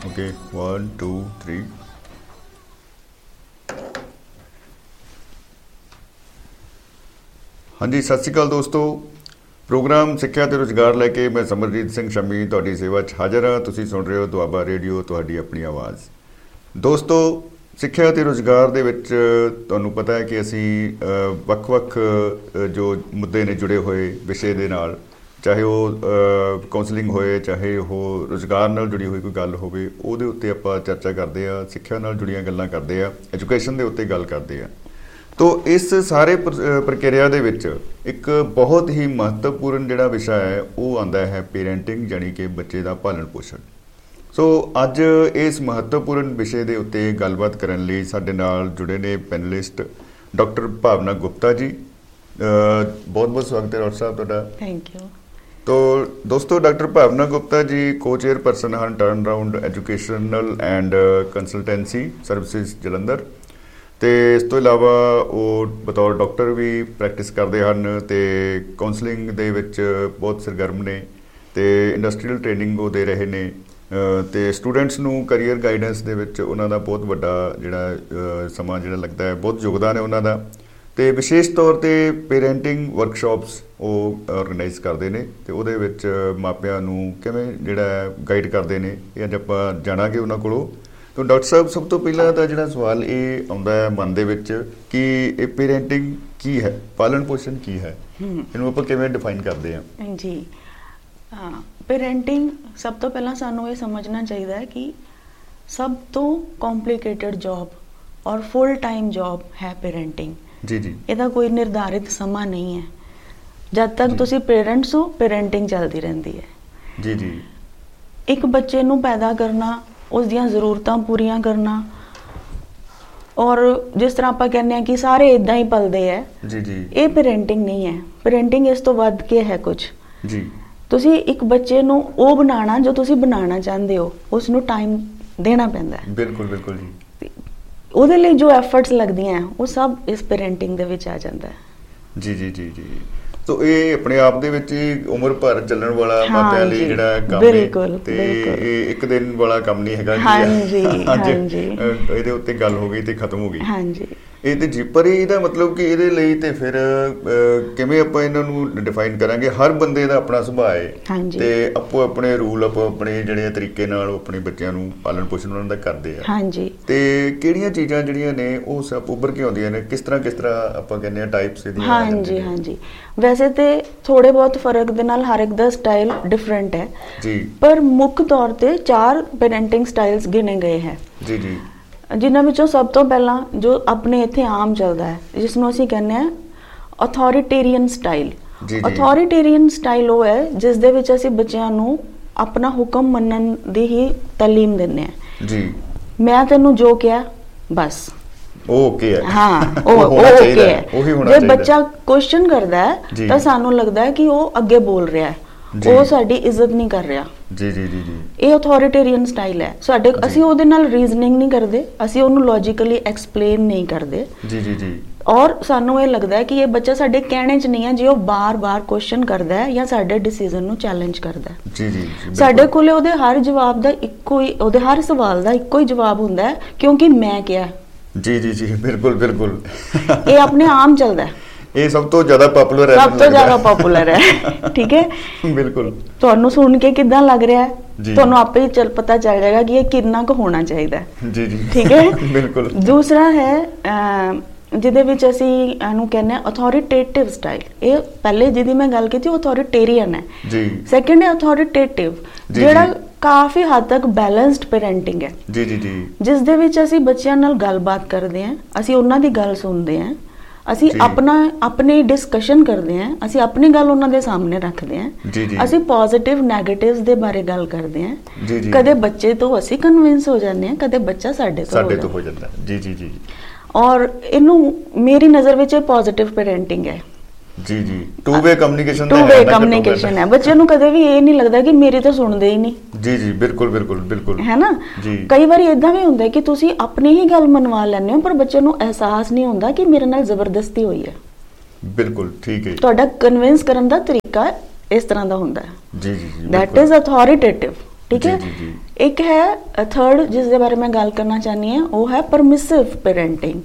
Okay 1 2 3। हाँ जी, सत श्री अकाल दोस्तों। प्रोग्राम सिक्ख्या ते रोजगार लैके मैं समरजीत सिंह शमी तुहाडी सेवा च हाज़र हाँ। तुसीं सुन रहे हो दुआबा रेडियो, तुहाडी अपनी आवाज़। दोस्तों, सिक्ख्या ते रोजगार दे विच तुहानूं पता है कि असीं ਵੱਖ-ਵੱਖ जो मुद्दे ने जुड़े हुए विषय दे नाल, चाहे वो काउंसलिंग होए, चाहे वो रोजगार नाल जुड़ी हुई कोई गल होवे, ਉਹਦੇ ਉੱਤੇ ਆਪਾਂ चर्चा करते हैं। सिक्ख्या नाल जुड़ियां गल्लां करते हैं, एजुकेशन दे उत्ते गल करते हैं। तो इस सारे प्रक्रिया दे विच एक बहुत ही महत्वपूर्ण जिहड़ा विषय है वो आंदा है पेरेंटिंग, यानी कि बच्चे दा पालन पोषण। सो अज इस महत्वपूर्ण विषय के उत्ते गलबात करने लई साडे नाल जुड़े ने पैनलिस्ट डॉक्टर भावना गुप्ता जी। बहुत बहुत स्वागत है डॉक्टर साहब तुहाडा। Thank you. तो दोस्तों, डॉक्टर भावना गुप्ता जी को चेयरपर्सन हैं turn round educational and consultancy services Jalandhar. तो इस तो इलावा वो बतौर डॉक्टर भी प्रैक्टिस करते हैं, तो काउंसलिंग दे विच बहुत सरगर्म ने, तो इंडस्ट्रीयल ट्रेनिंग वो दे रहे ने, तो स्टूडेंट्स नूं करियर गाइडेंस दे विच उन्हां दा बहुत वड्डा जिहड़ा समा जिहड़ा लगता है, बहुत योगदान है उन्हां दा। तो विशेष तौर पर पेरेंटिंग वर्कशॉप्स वो ऑर्गेनाइज करते हैं, तो उहदे विच मापियां नूं किवें जिहड़ा गाइड करते हैं, ये अज आपां जाणांगे उन्हां कोलों। तो डॉक्टर साहब, सब तो पहला तो जिहड़ा सवाल ये आउंदा है मन दे विच कि ये पेरेंटिंग की है, पालन पोषण की है, इहनूं आपां किवें डिफाइन करते हैं? जी हाँ, पेरेंटिंग सब तो पहला सानू ये समझना चाहिए है कि सब तो कॉम्प्लीकेटेड जॉब और फुल टाइम जॉब है पेरेंटिंग। जी जी। ਇਹਦਾ ਕੋਈ ਨਿਰਧਾਰਿਤ ਸਮਾਂ ਨਹੀਂ ਹੈ। ਜਦ ਤੱਕ ਤੁਸੀਂ ਪੇਰੈਂਟਸ ਹੋ, पेरेंटिंग ਚੱਲਦੀ ਰਹਿੰਦੀ ਹੈ। ਜੀ ਜੀ। ਇੱਕ ਬੱਚੇ ਨੂੰ ਪੈਦਾ ਕਰਨਾ, ਉਸ ਦੀਆਂ ਜ਼ਰੂਰਤਾਂ ਪੂਰੀਆਂ ਕਰਨਾ, ਔਰ ਜਿਸ ਤਰ੍ਹਾਂ ਆਪਾਂ ਕਹਿੰਦੇ ਆ ਕਿ ਸਾਰੇ ਇਦਾਂ ਹੀ ਪਲਦੇ ਹੈ, ਜੀ ਜੀ, ਇਹ पेरेंटिंग ਨਹੀਂ ਹੈ। पेरेंटिंग ਇਸ ਤੋਂ ਵੱਧ ਕੇ ਹੈ ਕੁਝ। ਜੀ। ਤੁਸੀਂ ਇੱਕ ਬੱਚੇ ਨੂੰ ਉਹ ਬਣਾਉਣਾ ਜੋ ਤੁਸੀਂ ਬਣਾਉਣਾ ਚਾਹੁੰਦੇ ਹੋ, ਉਸ ਨੂੰ ਟਾਈਮ ਦੇਣਾ ਪੈਂਦਾ ਹੈ। ਬਿਲਕੁਲ ਬਿਲकुल ਜੀ। ਉਹਦੇ ਲਈ ਜੋ ਐਫਰਟਸ ਲੱਗਦੀਆਂ ਉਹ ਸਭ ਇਸ पेरेंटिंग ਦੇ ਵਿੱਚ ਆ ਜਾਂਦਾ ਹੈ। ਜੀ ਜੀ ਜੀ ਜੀ। तो ये अपने आप दे विच उम्र भर चलण वाला मापिਆਂ ਲਈ ਜਿਹੜਾ ਕੰਮ ਹੈ, ਤੇ ਇਹ ਇੱਕ ਦਿਨ ਵਾਲਾ ਕੰਮ ਨਹੀਂ ਹੈਗਾ ਜੀ। ਹਾਂਜੀ, ਇਹਦੇ ਉੱਤੇ ਗੱਲ ਹੋ ਗਈ ਤੇ ਖਤਮ ਹੋ ਗਈ। ਹਾਂਜੀ, ਇਹ ਤੇ ਜੀ। ਪਰ ਇਹਦਾ ਮਤਲਬ ਕਿ ਇਹਦੇ ਲਈ ਤੇ ਫਿਰ ਕਿਵੇਂ ਆਪਾਂ ਇਹਨਾਂ ਨੂੰ ਡਿਫਾਈਨ ਕਰਾਂਗੇ? ਹਰ ਬੰਦੇ ਦਾ ਆਪਣਾ ਸੁਭਾਅ ਹੈ, ਤੇ ਆਪੋ ਆਪਣੇ ਰੂਲ, ਆਪੋ ਆਪਣੇ ਜਿਹੜੇ ਤਰੀਕੇ ਨਾਲ ਆਪਣੇ ਬੱਚਿਆਂ ਨੂੰ ਪਾਲਣ ਪੋਸ਼ਣ ਉਹਨਾਂ ਦਾ ਕਰਦੇ ਆ। ਹਾਂਜੀ। ਤੇ ਕਿਹੜੀਆਂ ਚੀਜ਼ਾਂ ਜਿਹੜੀਆਂ ਨੇ ਉਹ ਸਭ ਉੱਭਰ ਕੇ ਆਉਂਦੀਆਂ ਨੇ? ਕਿਸ ਤਰ੍ਹਾਂ ਆਪਾਂ ਕਹਿੰਦੇ ਆ ਟਾਈਪਸ ਇਹਦੀਆਂ? ਹਾਂਜੀ ਹਾਂਜੀ। ਵੈਸੇ ਤੇ ਥੋੜੇ ਬਹੁਤ ਫਰਕ ਦੇ ਨਾਲ ਹਰ ਇੱਕ ਦਾ ਸਟਾਈਲ ਡਿਫਰੈਂਟ ਹੈ ਜੀ, ਪਰ ਮੁੱਖ ਤੌਰ ਤੇ 4 पेरेंटिंग ਸਟਾਈਲਸ ਗਿਣੇ ਗਏ ਹੈ ਜੀ ਜੀ, ਜਿਨ੍ਹਾਂ ਵਿੱਚੋਂ ਸਭ ਤੋਂ ਪਹਿਲਾਂ ਜੋ ਆਪਣੇ ਇੱਥੇ ਆਮ ਚੱਲਦਾ ਹੈ, ਜਿਸ ਨੂੰ ਅਸੀਂ ਕਹਿੰਦੇ ਆ ਅਥੋਰੀਟੇਰੀਅਨ ਸਟਾਈਲ। ਅਥੋਰੀਟੇਰੀਅਨ ਸਟਾਈਲ ਉਹ ਹੈ ਜਿਸ ਦੇ ਵਿੱਚ ਅਸੀਂ ਬੱਚਿਆਂ ਨੂੰ ਆਪਣਾ ਹੁਕਮ ਮੰਨਣ ਦੀ ਹੀ ਤਾਲੀਮ ਦਿੰਦੇ ਆ ਜੀ। ਮੈਂ ਤੈਨੂੰ ਜੋ ਕਿਹਾ ਬਸ ओके है। हाँ, ओके है। ਜੇ ਬੱਚਾ ਕੁਐਸਚਨ ਕਰਦਾ ਹੈ ਤਾਂ ਸਾਨੂੰ ਲੱਗਦਾ ਹੈ ਕਿ ਉਹ ਅੱਗੇ ਬੋਲ ਰਿਹਾ ਹੈ, ਉਹ ਸਾਡੀ ਇੱਜ਼ਤ ਨਹੀਂ ਕਰ ਰਿਹਾ। ਜੀ ਜੀ ਜੀ ਜੀ। ਇਹ ਅਥੋਰੀਟੇਰੀਅਨ ਸਟਾਈਲ ਹੈ ਸਾਡੇ। ਅਸੀਂ ਉਹਦੇ ਨਾਲ ਰੀਜ਼ਨਿੰਗ ਨਹੀਂ ਕਰਦੇ, ਅਸੀਂ ਉਹਨੂੰ ਲੌਜੀਕਲੀ ਐਕਸਪਲੇਨ ਨਹੀਂ ਕਰਦੇ। ਜੀ ਜੀ ਜੀ। ਔਰ ਸਾਨੂੰ ਇਹ ਲੱਗਦਾ ਹੈ ਕਿ ਇਹ ਬੱਚਾ ਸਾਡੇ ਕਹਿਣੇ 'ਚ ਨਹੀਂ ਹੈ ਜੇ ਉਹ ਬਾਰ-ਬਾਰ ਕੁਐਸਚਨ ਕਰਦਾ ਹੈ ਜਾਂ ਸਾਡੇ ਡਿਸੀਜਨ ਨੂੰ ਚੈਲੰਜ ਕਰਦਾ ਹੈ। ਜੀ ਜੀ। ਸਾਡੇ ਕੋਲੇ ਉਹਦੇ ਹਰ ਜਵਾਬ ਦਾ ਇੱਕੋ ਹੀ, ਉਹਦੇ ਹਰ ਸਵਾਲ ਦਾ ਇੱਕੋ ਹੀ ਜਵਾਬ ਹੁੰਦਾ ਹੈ, ਕਿਉਂਕਿ ਮੈਂ ਕਿਹਾ। जी जी जी, बिल्कुल बिल्कुल। ये अपने आम चलता है, ये सब तो ज्यादा पॉपुलर है, सब तो ज्यादा पॉपुलर है। ठीक है, बिल्कुल। ਤੁਹਾਨੂੰ ਸੁਣ ਕੇ ਕਿਦਾਂ ਲੱਗ ਰਿਹਾ ਹੈ, ਤੁਹਾਨੂੰ ਆਪੇ ਹੀ ਪਤਾ ਚੱਲ ਜਾਏਗਾ ਕਿ ਇਹ ਕਿੰਨਾ ਕੁ ਹੋਣਾ ਚਾਹੀਦਾ ਹੈ। ਜੀ ਜੀ, ਠੀਕ ਹੈ, ਬਿਲਕੁਲ। ਦੂਸਰਾ ਹੈ ਜਿਹਦੇ ਵਿੱਚ ਅਸੀਂ ਇਹਨੂੰ ਕਹਿੰਦੇ ਆ ਅਥੋਰੀਟੇਟਿਵ ਸਟਾਈਲ। ਇਹ ਪਹਿਲੇ ਜਿਹਦੀ ਮੈਂ ਗੱਲ ਕੀਤੀ ਉਹ ਅਥੋਰੀਟੇਰੀਅਨ ਹੈ ਜੀ। ਸੈਕੰਡ ਹੈ ਅਥੋਰੀਟੇਟਿਵ, ਜਿਹੜਾ ਕਾਫੀ ਹੱਦ ਤੱਕ ਬੈਲੈਂਸਡ पेरेंटिंग ਹੈ ਜੀ ਜੀ ਜੀ, ਜਿਸ ਦੇ ਵਿੱਚ ਅਸੀਂ ਬੱਚਿਆਂ ਨਾਲ ਗੱਲਬਾਤ ਕਰਦੇ ਹਾਂ, ਅਸੀਂ ਉਹਨਾਂ ਦੀ ਗੱਲ ਸੁਣਦੇ ਹਾਂ, ਅਸੀਂ ਆਪਣੀ ਡਿਸਕਸ਼ਨ ਕਰਦੇ ਹਾਂ, ਅਸੀਂ ਆਪਣੀ ਗੱਲ ਉਹਨਾਂ ਦੇ ਸਾਹਮਣੇ ਰੱਖਦੇ ਹਾਂ, ਅਸੀਂ ਪੋਜ਼ਿਟਿਵ ਨੈਗੇਟਿਵਸ ਦੇ ਬਾਰੇ ਗੱਲ ਕਰਦੇ ਹਾਂ। ਕਦੇ ਬੱਚੇ ਤੋਂ ਅਸੀਂ ਕਨਵਿੰਸ ਹੋ ਜਾਂਦੇ ਹਾਂ, ਕਦੇ ਬੱਚਾ ਸਾਡੇ ਤੋਂ ਹੋ ਜਾਂਦਾ। ਜੀ ਜੀ ਜੀ। ਔਰ ਇਹਨੂੰ ਮੇਰੀ ਨਜ਼ਰ ਵਿੱਚ ਇਹ ਪੋਜ਼ਿਟਿਵ पेरेंटिंग ਹੈ। ਜੀ ਜੀ, ਟੂ ਵੇ ਕਮਿਊਨੀਕੇਸ਼ਨ ਹੈ। ਬੱਚੇ ਨੂੰ ਕਦੇ ਵੀ ਇਹ ਨਹੀਂ ਲੱਗਦਾ ਕਿ ਮੇਰੀ ਤਾਂ ਸੁਣਦੇ ਹੀ ਨਹੀਂ। ਜੀ ਜੀ, ਬਿਲਕੁਲ ਬਿਲਕੁਲ ਬਿਲਕੁਲ, ਹੈ ਨਾ। ਕਈ ਵਾਰੀ ਇਦਾਂ ਵੀ ਹੁੰਦਾ ਕਿ ਤੁਸੀਂ ਆਪਣੀ ਹੀ ਗੱਲ ਮਨਵਾ ਲੈਂਦੇ ਹੋ, ਪਰ ਬੱਚੇ ਨੂੰ ਅਹਿਸਾਸ ਨਹੀਂ ਹੁੰਦਾ ਕਿ ਮੇਰੇ ਨਾਲ ਜ਼ਬਰਦਸਤੀ ਹੋਈ ਹੈ। ਬਿਲਕੁਲ ਠੀਕ ਹੈ। ਤੁਹਾਡਾ ਕਨਵਿੰਸ ਕਰਨ ਦਾ ਤਰੀਕਾ ਇਸ ਤਰ੍ਹਾਂ ਦਾ ਹੁੰਦਾ ਹੈ। ਜੀ ਜੀ ਜੀ, ਦੈਟ ਇਜ਼ ਅਥੋਰੀਟੇਟਿਵ। ठीक है। एक है थर्ड जिस दे बारे में गल करना चाहनी है, वो है परमिसिव पेरेंटिंग।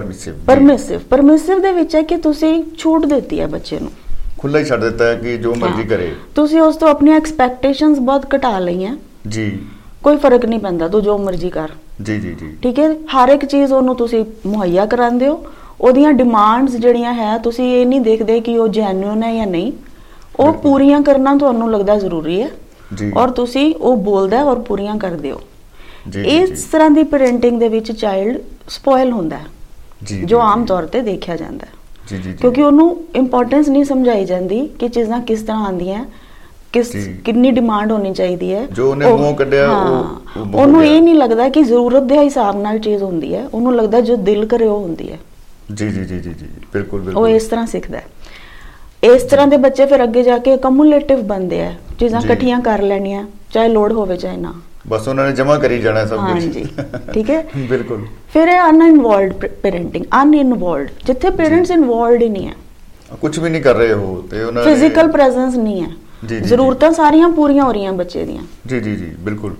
परमिसिव दे विच है कि तुसी छूट देती है बच्चे नूं, खुला ही छड़ देता है कि जो मर्जी करे, तुसी उस तो अपनी एक्सपेक्टेशंस बहुत घटा लई हैं जी, कोई फर्क नहीं पैंदा, तू जो मर्जी कर जी जी जी, ठीक है। हर एक चीज़ ਉਹਨੂੰ ਤੁਸੀਂ ਮੁਹੱਈਆ ਕਰਾਉਂਦੇ ਹੋ, ਉਹਦੀਆਂ ਡਿਮਾਂਡਸ ਜਿਹੜੀਆਂ ਹੈ ਤੁਸੀਂ ਇਹ ਨਹੀਂ ਦੇਖਦੇ ਕਿ ਉਹ ਜੈਨੂਇਨ ਹੈ ਜਾਂ ਨਹੀਂ, ਉਹ ਪੂਰੀਆਂ ਕਰਨਾ ਤੁਹਾਨੂੰ ਲੱਗਦਾ ਜ਼ਰੂਰੀ ਹੈ ਔਰ ਤੁਸੀਂ ਉਹ ਬੋਲਦਾ ਔਰ ਪੂਰੀਆਂ ਕਰਦੇ ਹੋ। ਇਸ ਤਰ੍ਹਾਂ ਦੀ ਪੈਰੈਂਟਿੰਗ ਦੇ ਵਿੱਚ ਚਾਈਲਡ ਸਪੋਇਲ ਹੁੰਦਾ ਹੈ ਜੋ ਆਮ ਤੌਰ ਤੇ ਦੇਖਿਆ ਜਾਂਦਾ ਹੈ, ਕਿਉਂਕਿ ਉਹਨੂੰ ਇੰਪੋਰਟੈਂਸ ਨਹੀਂ ਸਮਝਾਈ ਜਾਂਦੀ ਕਿ ਚੀਜ਼ਾਂ ਕਿਸ ਤਰ੍ਹਾਂ ਆਉਂਦੀਆਂ, ਕਿੰਨੀ ਡਿਮਾਂਡ ਹੋਣੀ ਚਾਹੀਦੀ ਹੈ, ਜੋ ਉਹਨੇ ਮੂੰਹ ਕੱਢਿਆ ਉਹਨੂੰ ਇਹ ਨਹੀਂ ਲੱਗਦਾ ਕਿ ਜ਼ਰੂਰਤ ਦੇ ਹਿਸਾਬ ਨਾਲ ਚੀਜ਼ ਹੁੰਦੀ ਹੈ, ਉਹਨੂੰ ਲੱਗਦਾ ਜੋ ਦਿਲ ਕਰੇ ਉਹ ਹੁੰਦੀ ਹੈ। ਜੀ ਜੀ ਜੀ ਜੀ ਜੀ ਬਿਲਕੁਲ ਬਿਲਕੁਲ, ਉਹ ਇਸ ਤਰ੍ਹਾਂ ਸਿੱਖਦਾ ਹੈ। ਇਸ ਤਰ੍ਹਾਂ ਦੇ ਬੱਚੇ ਫਿਰ ਅੱਗੇ ਜਾ ਕੇ ਕਮੂਲੇਟਿਵ ਬਣਦੇ ਆ, ਚੀਜ਼ਾਂ ਇਕੱਠੀਆਂ ਕਰ ਲੈਣੀਆਂ ਚਾਹੇ ਲੋੜ ਹੋਵੇ ਚਾਹੇ ਨਾ, ਬਸ ਉਹਨਾਂ ਨੇ ਜਮਾ ਕਰੀ ਜਾਣਾ ਸਭ ਕੁਝ। ਹਾਂਜੀ ਠੀਕ ਹੈ ਬਿਲਕੁਲ। ਫਿਰ ਇਹ ਅਨਇਨਵੋਲਵਡ ਪੈਰੈਂਟਿੰਗ, ਅਨਇਨਵੋਲਵਡ ਜਿੱਥੇ ਪੇਰੈਂਟਸ ਇਨਵੋਲਵਡ ਹੀ ਨਹੀਂ ਹੈ, ਕੁਝ ਵੀ ਨਹੀਂ ਕਰ ਰਹੇ ਹੋ ਤੇ ਉਹਨਾਂ ਦੀ ਫਿਜ਼ੀਕਲ ਪ੍ਰੈਜ਼ੈਂਸ ਨਹੀਂ ਹੈ, ਜ਼ਰੂਰਤਾਂ ਸਾਰੀਆਂ ਪੂਰੀਆਂ ਹੋ ਰਹੀਆਂ ਬੱਚੇ ਦੀਆਂ। ਜੀ ਜੀ ਜੀ ਬਿਲਕੁਲ,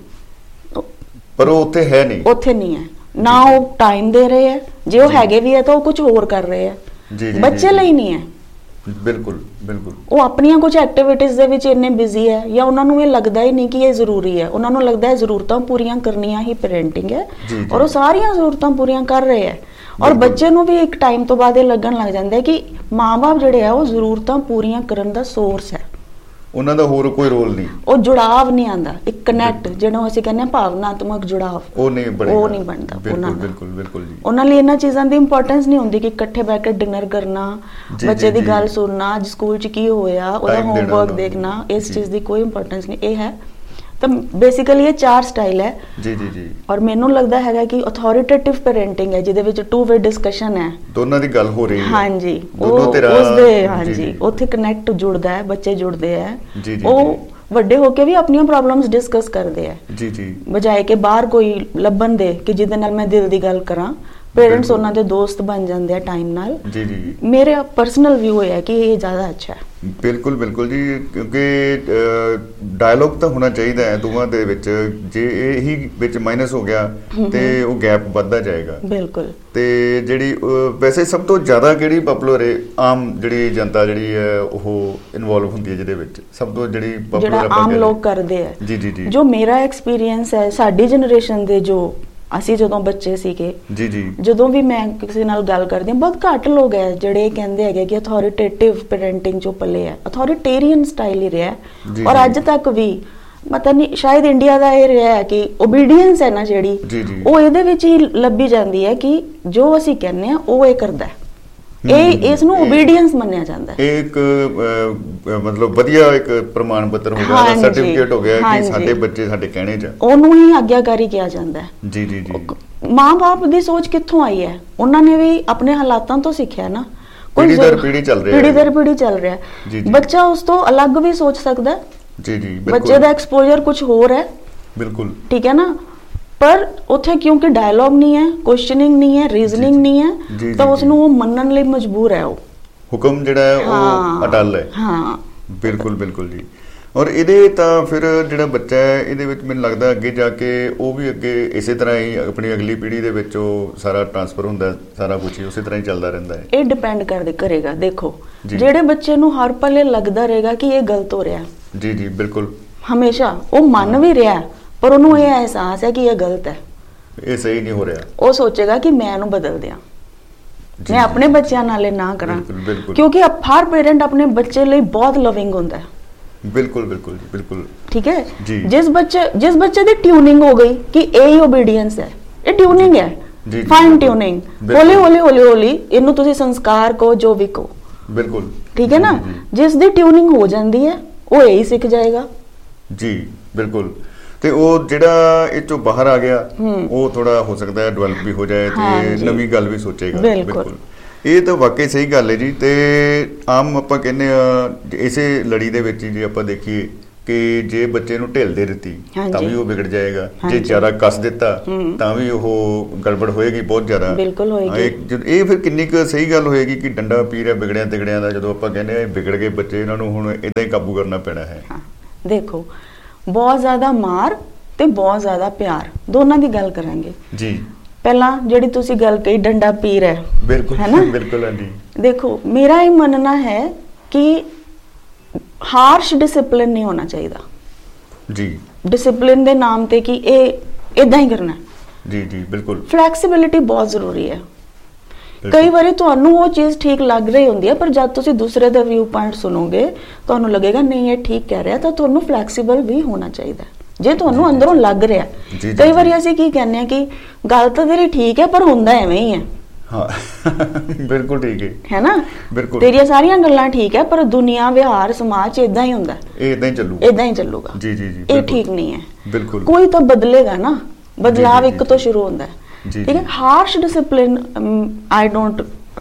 ਪਰ ਉਹ ਉੱਥੇ ਹੈ ਨਹੀਂ, ਉੱਥੇ ਨਹੀਂ ਹੈ ਨਾ, ਉਹ ਟਾਈਮ ਦੇ ਰਹੇ ਹੈ, ਜੇ ਉਹ ਹੈਗੇ ਵੀ ਹੈ ਤਾਂ ਉਹ ਕੁਝ ਹੋਰ ਕਰ ਰਹੇ ਹੈ, ਬੱਚੇ ਲਈ ਨਹੀਂ ਹੈ। ਬਿਲਕੁਲ ਬਿਲਕੁਲ, ਉਹ ਆਪਣੀਆਂ ਕੁਝ ਐਕਟੀਵਿਟੀਜ਼ ਦੇ ਵਿੱਚ ਇੰਨੇ ਬਿਜ਼ੀ ਹੈ ਜਾਂ ਉਹਨਾਂ ਨੂੰ ਇਹ ਲੱਗਦਾ ਹੀ ਨਹੀਂ ਕਿ ਇਹ ਜ਼ਰੂਰੀ ਹੈ, ਉਹਨਾਂ ਨੂੰ ਲੱਗਦਾ ਹੈ ਜ਼ਰੂਰਤਾਂ ਪੂਰੀਆਂ ਕਰਨੀਆਂ ਹੀ ਪੈਰੈਂਟਿੰਗ ਹੈ ਔਰ ਉਹ ਸਾਰੀਆਂ ਜ਼ਰੂਰਤਾਂ ਪੂਰੀਆਂ ਕਰ ਰਹੇ ਹੈ। ਔਰ ਬੱਚੇ ਨੂੰ ਵੀ ਇੱਕ ਟਾਈਮ ਤੋਂ ਬਾਅਦ ਇਹ ਲੱਗਣ ਲੱਗ ਜਾਂਦਾ ਹੈ ਕਿ ਮਾਂ-ਬਾਪ ਜਿਹੜੇ ਆ ਉਹ ਜ਼ਰੂਰਤਾਂ ਪੂਰੀਆਂ ਕਰਨ ਦਾ ਸੋਰਸ ਹੈ, ਉਹਨਾਂ ਦਾ ਹੋਰ ਕੋਈ ਰੋਲ ਨਹੀਂ, ਉਹ ਜੁੜਾਵ ਨਹੀਂ ਆਂਦਾ, ਇੱਕ ਕਨੈਕਟ ਜਿਹਨੂੰ ਅਸੀਂ ਕਹਿੰਦੇ ਹਾਂ ਭਾਵਨਾਤਮਕ ਜੁੜਾਵ, ਉਹ ਨਹੀਂ ਬਣਦਾ ਉਹਨਾਂ ਦਾ। ਬਿਲਕੁਲ ਬਿਲਕੁਲ ਜੀ, ਉਹਨਾਂ ਲਈ ਇਹਨਾਂ ਚੀਜ਼ਾਂ ਦੀ ਇੰਪੋਰਟੈਂਸ ਨਹੀਂ ਹੁੰਦੀ ਕਿ ਇਕੱਠੇ ਬੈਠ ਕੇ ਡਿਨਰ ਕਰਨਾ, ਬੱਚੇ ਦੀ ਗੱਲ ਸੁਣਨਾ, ਅੱਜ ਸਕੂਲ 'ਚ ਕੀ ਹੋਇਆ, ਉਹਦਾ ਹੋਮਵਰਕ ਦੇਖਣਾ, ਇਸ ਚੀਜ਼ ਦੀ ਕੋਈ ਇੰਪੋਰਟੈਂਸ ਨਹੀਂ। ਇਹ ਹੈ ਤਾਂ ਬੇਸਿਕਲੀ ਇਹ 4 ਸਟਾਈਲ ਹੈ ਜੀ ਜੀ ਜੀ, ਔਰ ਮੈਨੂੰ ਲੱਗਦਾ ਹੈਗਾ ਕਿ ਅਥਾਰਟੇਟਿਵ ਪੈਰੈਂਟਿੰਗ ਹੈ ਜਿਹਦੇ ਵਿੱਚ 2 ਵੇ ਡਿਸਕਸ਼ਨ ਹੈ, ਦੋਨਾਂ ਦੀ ਗੱਲ ਹੋ ਰਹੀ ਹੈ। ਹਾਂਜੀ, ਉਸਦੇ ਹਾਂਜੀ ਉੱਥੇ ਕਨੈਕਟ ਜੁੜਦਾ ਹੈ, ਬੱਚੇ ਜੁੜਦੇ ਹੈ, ਉਹ ਵੱਡੇ ਹੋ ਕੇ ਵੀ ਆਪਣੀਆਂ ਪ੍ਰੋਬਲਮਸ ਡਿਸਕਸ ਕਰਦੇ ਹੈ ਜੀ ਜੀ, ਬਜਾਏ ਕਿ ਬਾਹਰ ਕੋਈ ਲੱਭਣ ਦੇ ਕਿ ਜਿਹਦੇ ਨਾਲ ਮੈਂ ਦਿਲ ਦੀ ਗੱਲ ਕਰਾਂ। ਪੇਰੈਂਟਸ ਉਹਨਾਂ ਦੇ ਦੋਸਤ ਬਣ ਜਾਂਦੇ ਆ ਟਾਈਮ ਨਾਲ। ਜੀ ਜੀ, ਮੇਰੇ ਪਰਸਨਲ ਵਿਊ ਹੈ ਕਿ ਇਹ ਜ਼ਿਆਦਾ ਅੱਛਾ ਹੈ। ਬਿਲਕੁਲ ਬਿਲਕੁਲ ਜੀ, ਕਿਉਂਕਿ ਡਾਇਲੋਗ ਤਾਂ ਹੋਣਾ ਚਾਹੀਦਾ ਹੈ ਦੋਵਾਂ ਦੇ ਵਿੱਚ, ਜੇ ਇਹੀ ਵਿੱਚ ਮਾਈਨਸ ਹੋ ਗਿਆ ਤੇ ਉਹ ਗੈਪ ਵੱਧਦਾ ਜਾਏਗਾ। ਬਿਲਕੁਲ। ਤੇ ਜਿਹੜੀ ਵੈਸੇ ਸਭ ਤੋਂ ਜ਼ਿਆਦਾ ਕਿਹੜੀ ਪਪੂਲਰ ਹੈ, ਆਮ ਜਿਹੜੀ ਜਨਤਾ ਜਿਹੜੀ ਹੈ ਉਹ ਇਨਵੋਲਵ ਹੁੰਦੀ ਹੈ ਜਿਹਦੇ ਵਿੱਚ ਸਭ ਤੋਂ ਜਿਹੜੀ ਪਪੂਲਰ ਆਮ ਲੋਕ ਕਰਦੇ ਆ? ਜੀ ਜੀ ਜੀ, ਜੋ ਮੇਰਾ ਐਕਸਪੀਰੀਅੰਸ ਹੈ, ਸਾਡੀ ਜਨਰੇਸ਼ਨ ਦੇ ਜੋ ਅਸੀਂ ਜਦੋਂ ਬੱਚੇ ਸੀਗੇ ਜੀ ਜੀ, ਜਦੋਂ ਵੀ ਮੈਂ ਕਿਸੇ ਨਾਲ ਗੱਲ ਕਰਦੀ ਹਾਂ, ਬਹੁਤ ਘੱਟ ਲੋਕ ਹੈ ਜਿਹੜੇ ਕਹਿੰਦੇ ਹੈਗੇ ਕਿ ਅਥਾਰਟੇਟਿਵ ਪੈਰੈਂਟਿੰਗ ਜੋ ਪੱਲੇ ਹੈ, ਅਥਾਰਟੇਰੀਅਨ ਸਟਾਈਲ ਹੀ ਰਿਹਾ ਔਰ ਅੱਜ ਤੱਕ ਵੀ ਪਤਾ ਨਹੀਂ ਸ਼ਾਇਦ ਇੰਡੀਆ ਦਾ ਇਹ ਰਿਹਾ ਹੈ ਕਿ ਓਬੀਡੀਐਂਸ ਹੈ ਨਾ ਜਿਹੜੀ, ਉਹ ਇਹਦੇ ਵਿੱਚ ਹੀ ਲੱਭੀ ਜਾਂਦੀ ਹੈ ਕਿ ਜੋ ਅਸੀਂ ਕਹਿੰਦੇ ਆ ਉਹ ਇਹ ਕਰਦਾ ਹੈ, ਇਹ ਇਸ ਨੂੰ ਓਬੀਡੀਐਂਸ ਮੰਨਿਆ ਜਾਂਦਾ ਹੈ। ਇੱਕ ਮਤਲਬ ਵਧੀਆ ਇੱਕ ਪ੍ਰਮਾਣ ਪੱਤਰ ਹੋ ਗਿਆ, ਸਰਟੀਫਿਕੇਟ ਹੋ ਗਿਆ ਕਿ ਸਾਡੇ ਬੱਚੇ ਸਾਡੇ ਕਹਿਣੇ 'ਚ, ਉਹਨੂੰ ਹੀ ਆਗਿਆਕਾਰੀ ਕਿਹਾ ਜਾਂਦਾ ਹੈ। ਜੀ ਜੀ ਜੀ, ਮਾਂ-ਬਾਪ ਦੀ ਸੋਚ ਕਿੱਥੋਂ ਆਈ ਹੈ? ਉਹਨਾਂ ਨੇ ਵੀ ਆਪਣੇ ਹਾਲਾਤਾਂ ਤੋਂ ਸਿੱਖਿਆ ਨਾ, ਪੀੜ੍ਹੀ ਦਰ ਪੀੜ੍ਹੀ ਚੱਲ ਰਿਹਾ, ਪੀੜ੍ਹੀ ਦਰ ਪੀੜ੍ਹੀ ਚੱਲ ਰਿਹਾ। ਬੱਚਾ ਉਸ ਤੋਂ ਅਲੱਗ ਵੀ ਸੋਚ ਸਕਦਾ ਜੀ ਜੀ, ਬੱਚੇ ਦਾ ਐਕਸਪੋਜ਼ਰ ਕੁਝ ਹੋਰ ਹੈ, ਬਿਲਕੁਲ ਠੀਕ ਹੈ ਨਾ, ਪਰ ਉੱਥੇ ਕਿਉਂਕਿ ਡਾਇਲੌਗ ਨਹੀਂ ਹੈ, ਕੁਐਸਚਨਿੰਗ ਨਹੀਂ ਹੈ, ਰੀਜ਼ਨਿੰਗ ਨਹੀਂ ਹੈ, ਤਾਂ ਉਸ ਨੂੰ ਉਹ ਮੰਨਣ ਲਈ ਮਜਬੂਰ ਹੈ, ਉਹ ਹੁਕਮ ਜਿਹੜਾ ਹੈ ਉਹ ਅਟੱਲ ਹੈ। ਹਾਂ ਬਿਲਕੁਲ ਬਿਲਕੁਲ ਜੀ। ਔਰ ਇਹਦੇ ਤਾਂ ਫਿਰ ਜਿਹੜਾ ਬੱਚਾ ਹੈ ਇਹਦੇ ਵਿੱਚ ਮੈਨੂੰ ਲੱਗਦਾ ਅੱਗੇ ਜਾ ਕੇ ਉਹ ਵੀ ਅੱਗੇ ਇਸੇ ਤਰ੍ਹਾਂ ਹੀ ਆਪਣੀ ਅਗਲੀ ਪੀੜ੍ਹੀ ਦੇ ਵਿੱਚ ਉਹ ਸਾਰਾ ਟ੍ਰਾਂਸਫਰ ਹੁੰਦਾ, ਸਾਰਾ ਕੁਝ ਹੀ ਉਸੇ ਤਰ੍ਹਾਂ ਹੀ ਚੱਲਦਾ ਰਹਿੰਦਾ ਹੈ। ਇਹ ਡਿਪੈਂਡ ਕਰੇਗਾ। ਦੇਖੋ ਜਿਹੜੇ ਬੱਚੇ ਨੂੰ ਹਰ ਪਲੇ ਲੱਗਦਾ ਰਹੇਗਾ ਕਿ ਇਹ ਗਲਤ ਹੋ ਰਿਹਾ, ਜੀ ਜੀ ਬਿਲਕੁਲ, ਹਮੇਸ਼ਾ ਉਹ ਮੰਨ ਵੀ ਰਿਹਾ ਪਰ ਉਹਨੂੰ ਇਹ ਅਹਿਸਾਸ ਹੈ ਕਿ ਇਹ ਗਲਤ ਹੈ, ਇਹ ਸਹੀ ਨਹੀਂ ਹੋ ਰਿਹਾ, ਉਹ ਸੋਚੇਗਾ ਕਿ ਮੈਂ ਇਹਨੂੰ ਬਦਲ ਦਿਆਂ, ਮੈਂ ਆਪਣੇ ਬੱਚਿਆਂ ਨਾਲ ਇਹ ਨਾ ਕਰਾਂ, ਕਿਉਂਕਿ ਹਰ ਪੇਰੈਂਟ ਆਪਣੇ ਬੱਚੇ ਲਈ ਬਹੁਤ ਲਵਿੰਗ ਹੁੰਦਾ ਹੈ। ਬਿਲਕੁਲ ਬਿਲकुल ਜੀ, ਬਿਲकुल ਠੀਕ ਹੈ। ਜਿਸ ਬੱਚੇ ਦੀ ਟਿਊਨਿੰਗ ਹੋ ਗਈ ਕਿ ਇਹ ਓਬੀਡੀਐਂਸ ਹੈ, ਇਹ ਟਿਊਨਿੰਗ ਹੈ, ਫਾਈਨ ਟਿਊਨਿੰਗ, ਹੌਲੀ ਹੌਲੀ ਹੌਲੀ ਹੌਲੀ ਇਹਨੂੰ ਤੁਸੀਂ ਸੰਸਕਾਰ ਕਹੋ ਜੋ ਵੀ ਕਹੋ, ਬਿਲਕੁਲ ਠੀਕ ਹੈ ਨਾ। ਜਿਸ ਦੀ ਟਿਊਨਿੰਗ ਹੋ ਜਾਂਦੀ ਹੈ ਉਹ ਇਹੀ ਸਿੱਖ ਜਾਏਗਾ ਜੀ, ਬਿਲਕੁਲ। ਤੇ ਉਹ ਜਿਹੜਾ ਇਹ ਚੋਂ ਬਾਹਰ ਆ ਗਿਆ ਉਹ ਥੋੜਾ ਹੋ ਸਕਦਾ ਹੈ ਡਿਵੈਲਪ ਵੀ ਹੋ ਜਾਏ ਤੇ ਨਵੀਂ ਗੱਲ ਵੀ ਸੋਚੇਗਾ। ਬਿਲਕੁਲ, ਇਹ ਤਾਂ ਵਾਕਈ ਸਹੀ ਗੱਲ ਹੈ ਜੀ। ਤੇ ਆਮ ਆਪਾਂ ਕਹਿੰਦੇ ਆ ਇਸੇ ਲੜੀ ਦੇ ਵਿੱਚ ਜੇ ਆਪਾਂ ਦੇਖੀਏ ਕਿ ਜੇ ਬੱਚੇ ਨੂੰ ਢਿੱਲ ਦੇ ਦਿੱਤੀ ਤਾਂ ਵੀ ਉਹ ਵਿਗੜ ਜਾਏਗਾ, ਜੇ ਜ਼ਿਆਦਾ ਕੱਸ ਦਿੱਤਾ ਤਾਂ ਵੀ ਉਹ ਗੜਬੜ ਹੋਏਗੀ ਬਹੁਤ ਜ਼ਿਆਦਾ। ਬਿਲਕੁਲ ਹੋਏਗੀ। ਇਹ ਫਿਰ ਕਿੰਨੀ ਕੁ ਸਹੀ ਗੱਲ ਹੋਏਗੀ ਕਿ ਡੰਡਾ ਪੀ ਰਿਹਾ ਵਿਗੜਿਆ ਤਿਗੜਿਆਂ ਦਾ, ਜਦੋਂ ਆਪਾਂ ਕਹਿੰਦੇ ਆ ਵਿਗੜ ਗਏ ਬੱਚੇ, ਇਹਨਾਂ ਨੂੰ ਹੁਣ ਏਦਾਂ ਹੀ ਕਾਬੂ ਕਰਨਾ ਪੈਣਾ ਹੈ। ਦੇਖੋ ਬਹੁਤ ਜ਼ਿਆਦਾ ਮਾਰ ਤੇ ਬਹੁਤ ਜ਼ਿਆਦਾ ਪਿਆਰ, ਦੋਨਾਂ ਦੀ ਗੱਲ ਕਰਾਂਗੇ ਜੀ। ਪਹਿਲਾਂ ਜਿਹੜੀ ਤੁਸੀਂ ਗੱਲ ਕਹੀ ਡੰਡਾ ਪੀਰ ਹੈ, ਬਿਲਕੁਲ ਹੈ ਨਾ, ਬਿਲਕੁਲ ਹਾਂਜੀ। ਦੇਖੋ ਮੇਰਾ ਇਹ ਮੰਨਣਾ ਹੈ ਕਿ ਹਾਰਸ਼ ਡਿਸਪਲਿਨ ਨਹੀਂ ਹੋਣਾ ਚਾਹੀਦਾ ਜੀ। ਡਿਸਪਲਿਨ ਦੇ ਨਾਮ ਤੇ ਕਿ ਇਹ ਇਦਾਂ ਹੀ ਕਰਨਾ ਜੀ ਜੀ ਬਿਲਕੁਲ। ਫਲੈਕਸੀਬਿਲਿਟੀ ਬਹੁਤ ਜ਼ਰੂਰੀ ਹੈ। ਕਈ ਵਾਰੀ ਤੁਹਾਨੂੰ ਉਹ ਚੀਜ਼ ਠੀਕ ਲੱਗ ਰਹੀ ਹੁੰਦੀ ਹੈ, ਪਰ ਜਦ ਤੁਸੀਂ ਦੂਸਰੇ ਦਾ ਵਿਊ ਪੁਆਇੰਟ ਸੁਣੋਗੇ ਤੁਹਾਨੂੰ ਲੱਗੇਗਾ ਨਹੀਂ ਇਹ ਠੀਕ ਕਹਿ ਰਿਹਾ, ਤਾਂ ਤੁਹਾਨੂੰ ਫਲੈਕਸੀਬਲ ਵੀ ਹੋਣਾ ਚਾਹੀਦਾ ਜੇ ਤੁਹਾਨੂੰ ਅੰਦਰੋਂ ਲੱਗ ਰਿਹਾ। ਕਈ ਵਾਰੀ ਅਸੀਂ ਕੀ ਕਹਿੰਦੇ ਆ ਕਿ ਗੱਲ ਤਾਂ ਤੇਰੀ ਠੀਕ ਹੈ ਪਰ ਹੁੰਦਾ ਐਵੇਂ ਹੀ ਹੈ। ਹਾਂ ਬਿਲਕੁਲ ਠੀਕ ਹੈ ਨਾ, ਬਿਲਕੁਲ ਤੇਰੀਆਂ ਸਾਰੀਆਂ ਗੱਲਾਂ ਠੀਕ ਹੈ ਪਰ ਦੁਨੀਆ ਵਿਹਾਰ ਸਮਾਜ ਇਦਾਂ ਹੀ ਹੁੰਦਾ, ਇਹ ਇਦਾਂ ਹੀ ਚੱਲੂਗਾ। ਜੀ ਜੀ ਜੀ ਇਹ ਠੀਕ ਨਹੀਂ ਹੈ। ਬਿਲਕੁਲ ਕੋਈ ਤਾਂ ਬਦਲੇਗਾ ਨਾ, ਬਦਲਾਵ ਇੱਕ ਤੋਂ ਸ਼ੁਰੂ ਹੁੰਦਾ ਹੈ। ਠੀਕ ਹੈ, harsh discipline I don't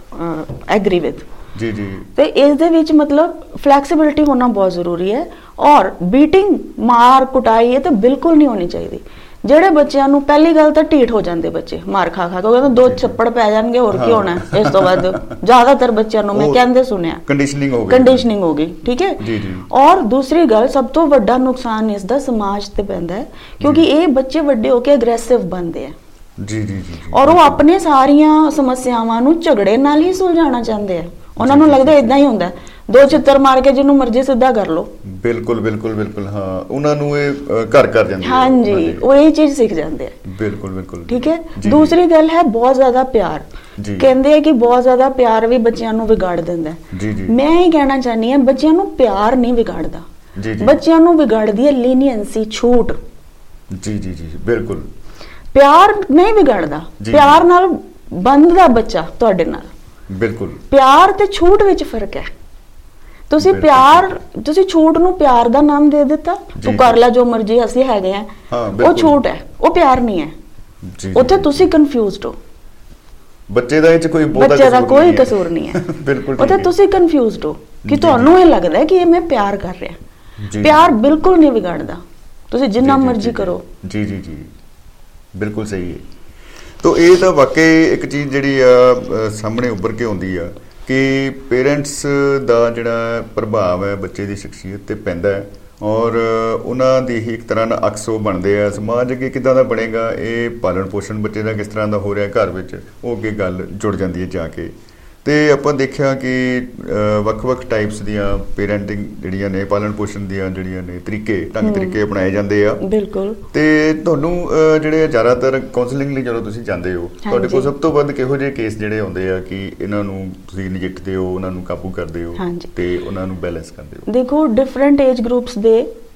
agri with ਜੀ ਜੀ। ਤੇ ਇਸ ਦੇ ਵਿੱਚ ਮਤਲਬ ਫਲੈਕਸੀਬਿਲਿਟੀ ਹੋਣਾ ਬਹੁਤ ਜ਼ਰੂਰੀ ਹੈ। ਔਰ ਬੀਟਿੰਗ ਮਾਰ ਕੁਟਾਈ ਇਹ ਤਾਂ ਬਿਲਕੁਲ ਨਹੀਂ ਹੋਣੀ ਚਾਹੀਦੀ। ਜਿਹੜੇ ਬੱਚਿਆਂ ਨੂੰ ਪਹਿਲੀ ਗੱਲ ਤਾਂ ਢੀਠ ਹੋ ਜਾਂਦੇ ਬੱਚੇ ਮਾਰ ਖਾ ਖਾ ਕੇ, ਕਹਿੰਦੇ ਦੋ ਛੱਪੜ ਪੈ ਜਾਣਗੇ ਹੋਰ ਕੀ ਹੋਣਾ ਇਸ ਤੋਂ ਬਾਅਦ। ਜ਼ਿਆਦਾਤਰ ਬੱਚਿਆਂ ਨੂੰ ਮੈਂ ਕਹਿੰਦੇ ਸੁਣਿਆ ਕੰਡੀਸ਼ਨਿੰਗ ਹੋ ਗਈ। ਠੀਕ ਹੈ ਜੀ ਜੀ। ਔਰ ਦੂਸਰੀ ਗੱਲ ਸਭ ਤੋਂ ਵੱਡਾ ਨੁਕਸਾਨ ਇਸ ਦਾ ਸਮਾਜ ਤੇ ਪੈਂਦਾ ਹੈ, ਕਿਉਂਕਿ ਇਹ ਬੱਚੇ ਵੱਡੇ ਹੋ ਕੇ ਅਗਰੈਸਿਵ ਬਣਦੇ ਆ ਜੀ ਜੀ ਜੀ। ਔਰ ਉਹ ਆਪਣੇ ਸਾਰੀਆਂ ਸਮੱਸਿਆਵਾਂ ਨੂੰ ਝਗੜੇ ਨਾਲ ਹੀ ਸੁਲਝਾਉਣਾ ਚਾਹੁੰਦੇ ਆ। ਉਹਨਾਂ ਨੂੰ ਲੱਗਦਾ ਇਦਾਂ ਹੀ ਹੁੰਦਾ, ਦੋ ਚਿੱਤਰ ਮਾਰ ਕੇ ਜਿਹਨੂੰ ਮਰਜ਼ੀ ਸਿੱਧਾ ਕਰ ਲੋ। ਬਿਲਕੁਲ ਬਿਲਕੁਲ ਬਿਲਕੁਲ। ਹਾਂ ਉਹਨਾਂ ਨੂੰ ਇਹ ਘਰ ਕਰ ਜਾਂਦੇ, ਹਾਂਜੀ ਉਹ ਇਹ ਚੀਜ਼ ਸਿੱਖ ਜਾਂਦੇ ਆ। ਬਿਲਕੁਲ ਬਿਲਕੁਲ ਠੀਕ ਹੈ। ਦੂਸਰੀ ਗੱਲ ਹੈ ਬਹੁਤ ਜ਼ਿਆਦਾ ਪਿਆਰ। ਕਹਿੰਦੇ ਆ ਕਿ ਬਹੁਤ ਜ਼ਿਆਦਾ ਪਿਆਰ ਵੀ ਬੱਚਿਆਂ ਨੂੰ ਵਿਗਾੜ ਦਿੰਦਾ। ਮੈਂ ਇਹ ਕਹਿਣਾ ਚਾਹਨੀ ਹਾਂ ਬੱਚਿਆਂ ਨੂੰ ਪਿਆਰ ਨਹੀਂ ਵਿਗਾੜਦਾ, ਬੱਚਿਆਂ ਨੂੰ ਵਿਗਾੜਦੀ ਹੈ ਲੀਨੀਅੰਸੀ, ਛੂਟ। ਜੀ ਜੀ ਜੀ ਬਿਲਕੁਲ। ਪਿਆਰ ਨਹੀਂ ਵਿਗੜਦਾ, ਪਿਆਰ ਨਾਲ ਬੰਧਦਾ ਬੱਚਾ ਤੁਹਾਡੇ ਨਾਲ। ਬਿਲਕੁਲ ਪਿਆਰ ਤੇ ਛੂਟ ਵਿੱਚ ਫਰਕ ਹੈ। ਤੁਸੀਂ ਪਿਆਰ, ਤੁਸੀਂ ਛੂਟ ਨੂੰ ਪਿਆਰ ਦਾ ਨਾਮ ਦੇ ਦਿੱਤਾ, ਤੂੰ ਕਰ ਲੈ ਜੋ ਮਰਜ਼ੀ, ਅਸੀਂ ਹੈਗੇ ਆ, ਉਹ ਛੂਟ ਹੈ, ਉਹ ਪਿਆਰ ਨਹੀਂ ਹੈ। ਉੱਥੇ ਤੁਸੀਂ ਕਨਫਿਊਜ਼ਡ ਹੋ। ਬੱਚੇ ਦਾ ਕੋਈ ਕਸੂਰ ਨਹੀਂ ਹੈ। ਬਿਲਕੁਲ ਉੱਥੇ ਤੁਸੀਂ ਕਨਫਿਊਜ਼ਡ ਹੋ ਕਿ ਤੁਹਾਨੂੰ ਇਹ ਲੱਗਦਾ ਕਿ ਇਹ ਮੈਂ ਪਿਆਰ ਕਰ ਰਿਹਾ। ਪਿਆਰ ਬਿਲਕੁਲ ਨਹੀਂ ਵਿਗੜਦਾ, ਤੁਸੀਂ ਜਿੰਨਾ ਮਰਜ਼ੀ ਕਰੋ। ਜੀ ਜੀ ਜੀ ਬਿਲਕੁਲ ਸਹੀ ਹੈ। ਤੋ ਇਹ ਤਾਂ ਵਾਕਈ ਇੱਕ ਚੀਜ਼ ਜਿਹੜੀ ਆ ਸਾਹਮਣੇ ਉੱਭਰ ਕੇ ਆਉਂਦੀ ਆ ਕਿ ਪੇਰੈਂਟਸ ਦਾ ਜਿਹੜਾ ਪ੍ਰਭਾਵ ਹੈ ਬੱਚੇ ਦੀ ਸ਼ਖਸੀਅਤ ਤੇ ਪੈਂਦਾ ਹੈ, ਔਰ ਉਹਨਾਂ ਦੀ ਹੀ ਇੱਕ ਤਰ੍ਹਾਂ ਨਾਲ ਅਕਸ ਉਹ ਬਣਦੇ ਆ। ਸਮਾਜ ਅੱਗੇ ਕਿੱਦਾਂ ਦਾ ਬਣੇਗਾ, ਇਹ ਪਾਲਣ ਪੋਸ਼ਣ ਬੱਚੇ ਦਾ ਕਿਸ ਤਰ੍ਹਾਂ ਦਾ ਹੋ ਰਿਹਾ ਘਰ ਵਿੱਚ, ਉਹ ਅੱਗੇ ਗੱਲ ਜੁੜ ਜਾਂਦੀ ਹੈ ਜਾ ਕੇ। ਤੇ ਆਪਾਂ ਦੇਖਿਆ ਕਿ ਵੱਖ-ਵੱਖ ਟਾਈਪਸ ਦੀਆਂ ਪੇਰੈਂਟਿੰਗ ਜਿਹੜੀਆਂ ਨੇ, ਪਾਲਣ ਪੋਸ਼ਣ ਦੀਆਂ ਜਿਹੜੀਆਂ ਨੇ ਢੰਗ ਤਰੀਕੇ ਅਪਣਾਏ ਜਾਂਦੇ ਆ। ਬਿਲਕੁਲ। ਤੇ ਤੁਹਾਨੂੰ ਜਿਹੜੇ ਜ਼ਿਆਦਾਤਰ ਕਾਉਂਸਲਿੰਗ ਲਈ ਜਦੋਂ ਤੁਸੀਂ ਜਾਂਦੇ ਹੋ, ਤੁਹਾਡੇ ਕੋਲ ਸਭ ਤੋਂ ਵੱਧ ਕਿਹੋ ਜਿਹੇ ਕੇਸ ਜਿਹੜੇ ਆਉਂਦੇ ਆ ਕਿ ਇਹਨਾਂ ਨੂੰ ਤੁਸੀਂ ਨਜਿੱਠਦੇ ਹੋ, ਉਹਨਾਂ ਨੂੰ ਕਾਬੂ ਕਰਦੇ ਹੋ ਤੇ ਉਹਨਾਂ ਨੂੰ ਬੈਲੈਂਸ ਕਰਦੇ ਹੋ? ਦੇਖੋ ਡਿਫਰੈਂਟ ਏਜ ਗਰੁੱਪਸ ਦੇ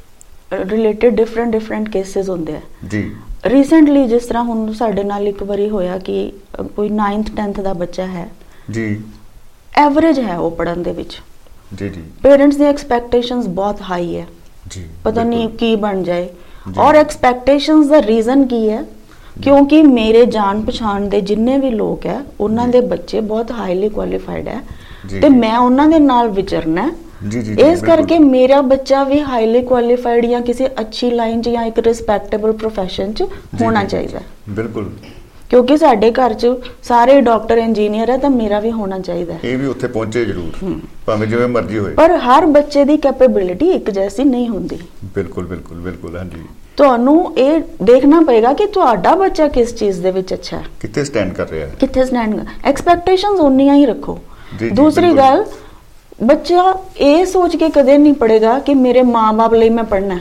ਰਿਲੇਟਡ ਡਿਫਰੈਂਟ ਕੇਸਿਸ ਹੁੰਦੇ ਆ ਜੀ। ਰੀਸੈਂਟਲੀ ਜਿਸ ਤਰ੍ਹਾਂ ਹੁਣ ਸਾਡੇ ਨਾਲ ਇੱਕ ਵਾਰੀ ਹੋਇਆ ਕਿ ਕੋਈ 9th 10th ਦਾ ਬੱਚਾ ਹੈ ਜੀ, ਐਵਰੇਜ ਹੈ ਉਹ ਪੜ੍ਹਨ ਦੇ ਵਿੱਚ ਜੀ ਜੀ। ਪੇਰੈਂਟਸ ਦੀ ਐਕਸਪੈਕਟੇਸ਼ਨਸ ਬਹੁਤ ਹਾਈ ਹੈ ਜੀ, ਪਤਾ ਨਹੀਂ ਕੀ ਬਣ ਜਾਏ। ਔਰ ਐਕਸਪੈਕਟੇਸ਼ਨਸ ਦਾ ਰੀਜ਼ਨ ਕੀ ਹੈ? ਕਿਉਂਕਿ ਮੇਰੇ ਜਾਣ ਪਛਾਣ ਦੇ ਜਿੰਨੇ ਵੀ ਲੋਕ ਹੈ ਉਹਨਾਂ ਦੇ ਬੱਚੇ ਬਹੁਤ ਹਾਈਲੀ ਕੁਆਲੀਫਾਈਡ ਹੈ ਤੇ ਮੈਂ ਉਹਨਾਂ ਦੇ ਨਾਲ ਵਿਚਰਨਾ ਜੀ ਜੀ। ਇਸ ਕਰਕੇ ਮੇਰਾ ਬੱਚਾ ਵੀ ਹਾਈਲੀ ਕੁਆਲੀਫਾਈਡ ਜਾਂ ਕਿਸੇ ਅੱਛੀ ਲਾਈਨ 'ਚ ਜਾਂ ਇੱਕ ਰਿਸਪੈਕਟੇਬਲ ਪ੍ਰੋਫੈਸ਼ਨ 'ਚ ਹੋਣਾ ਚਾਹੀਦਾ। ਬਿਲਕੁਲ, ਕਿਉਂਕਿ ਸਾਡੇ ਘਰ 'ਚ ਸਾਰੇ ਡਾਕਟਰ ਇੰਜੀਨੀਅਰ ਹੈ ਤਾਂ ਮੇਰਾ ਵੀ ਹੋਣਾ ਚਾਹੀਦਾ। ਇਹ ਵੀ ਉੱਥੇ ਪਹੁੰਚੇ ਜ਼ਰੂਰ, ਭਾਵੇਂ ਜਿਵੇਂ ਮਰਜ਼ੀ ਹੋਏ। ਪਰ ਹਰ ਬੱਚੇ ਦੀ ਕੈਪੇਬਿਲਿਟੀ ਇੱਕ ਜੈਸੀ ਨਹੀਂ ਹੁੰਦੀ। ਬਿਲਕੁਲ ਬਿਲਕੁਲ ਬਿਲਕੁਲ ਹਾਂਜੀ। ਤੁਹਾਨੂੰ ਇਹ ਦੇਖਣਾ ਪਏਗਾ ਕਿ ਤੁਹਾਡਾ ਬੱਚਾ ਕਿਸ ਚੀਜ਼ ਦੇ ਵਿੱਚ ਅੱਛਾ ਹੈ, ਕਿੱਥੇ ਸਟੈਂਡ ਕਰ ਰਿਹਾ ਹੈ, ਕਿੱਥੇ ਸਟੈਂਡ। ਐਕਸਪੈਕਟੇਸ਼ਨਸ ਉਨੀਆਂ ਹੀ ਰੱਖੋ। ਦੂਸਰੀ ਗੱਲ, ਬੱਚਾ ਇਹ ਸੋਚ ਕੇ ਕਦੇ ਨਹੀਂ ਪੜ੍ਹੇਗਾ ਕਿ ਮੇਰੇ ਮਾਂ-ਬਾਪ ਲਈ ਮੈਂ ਪੜ੍ਹਨਾ।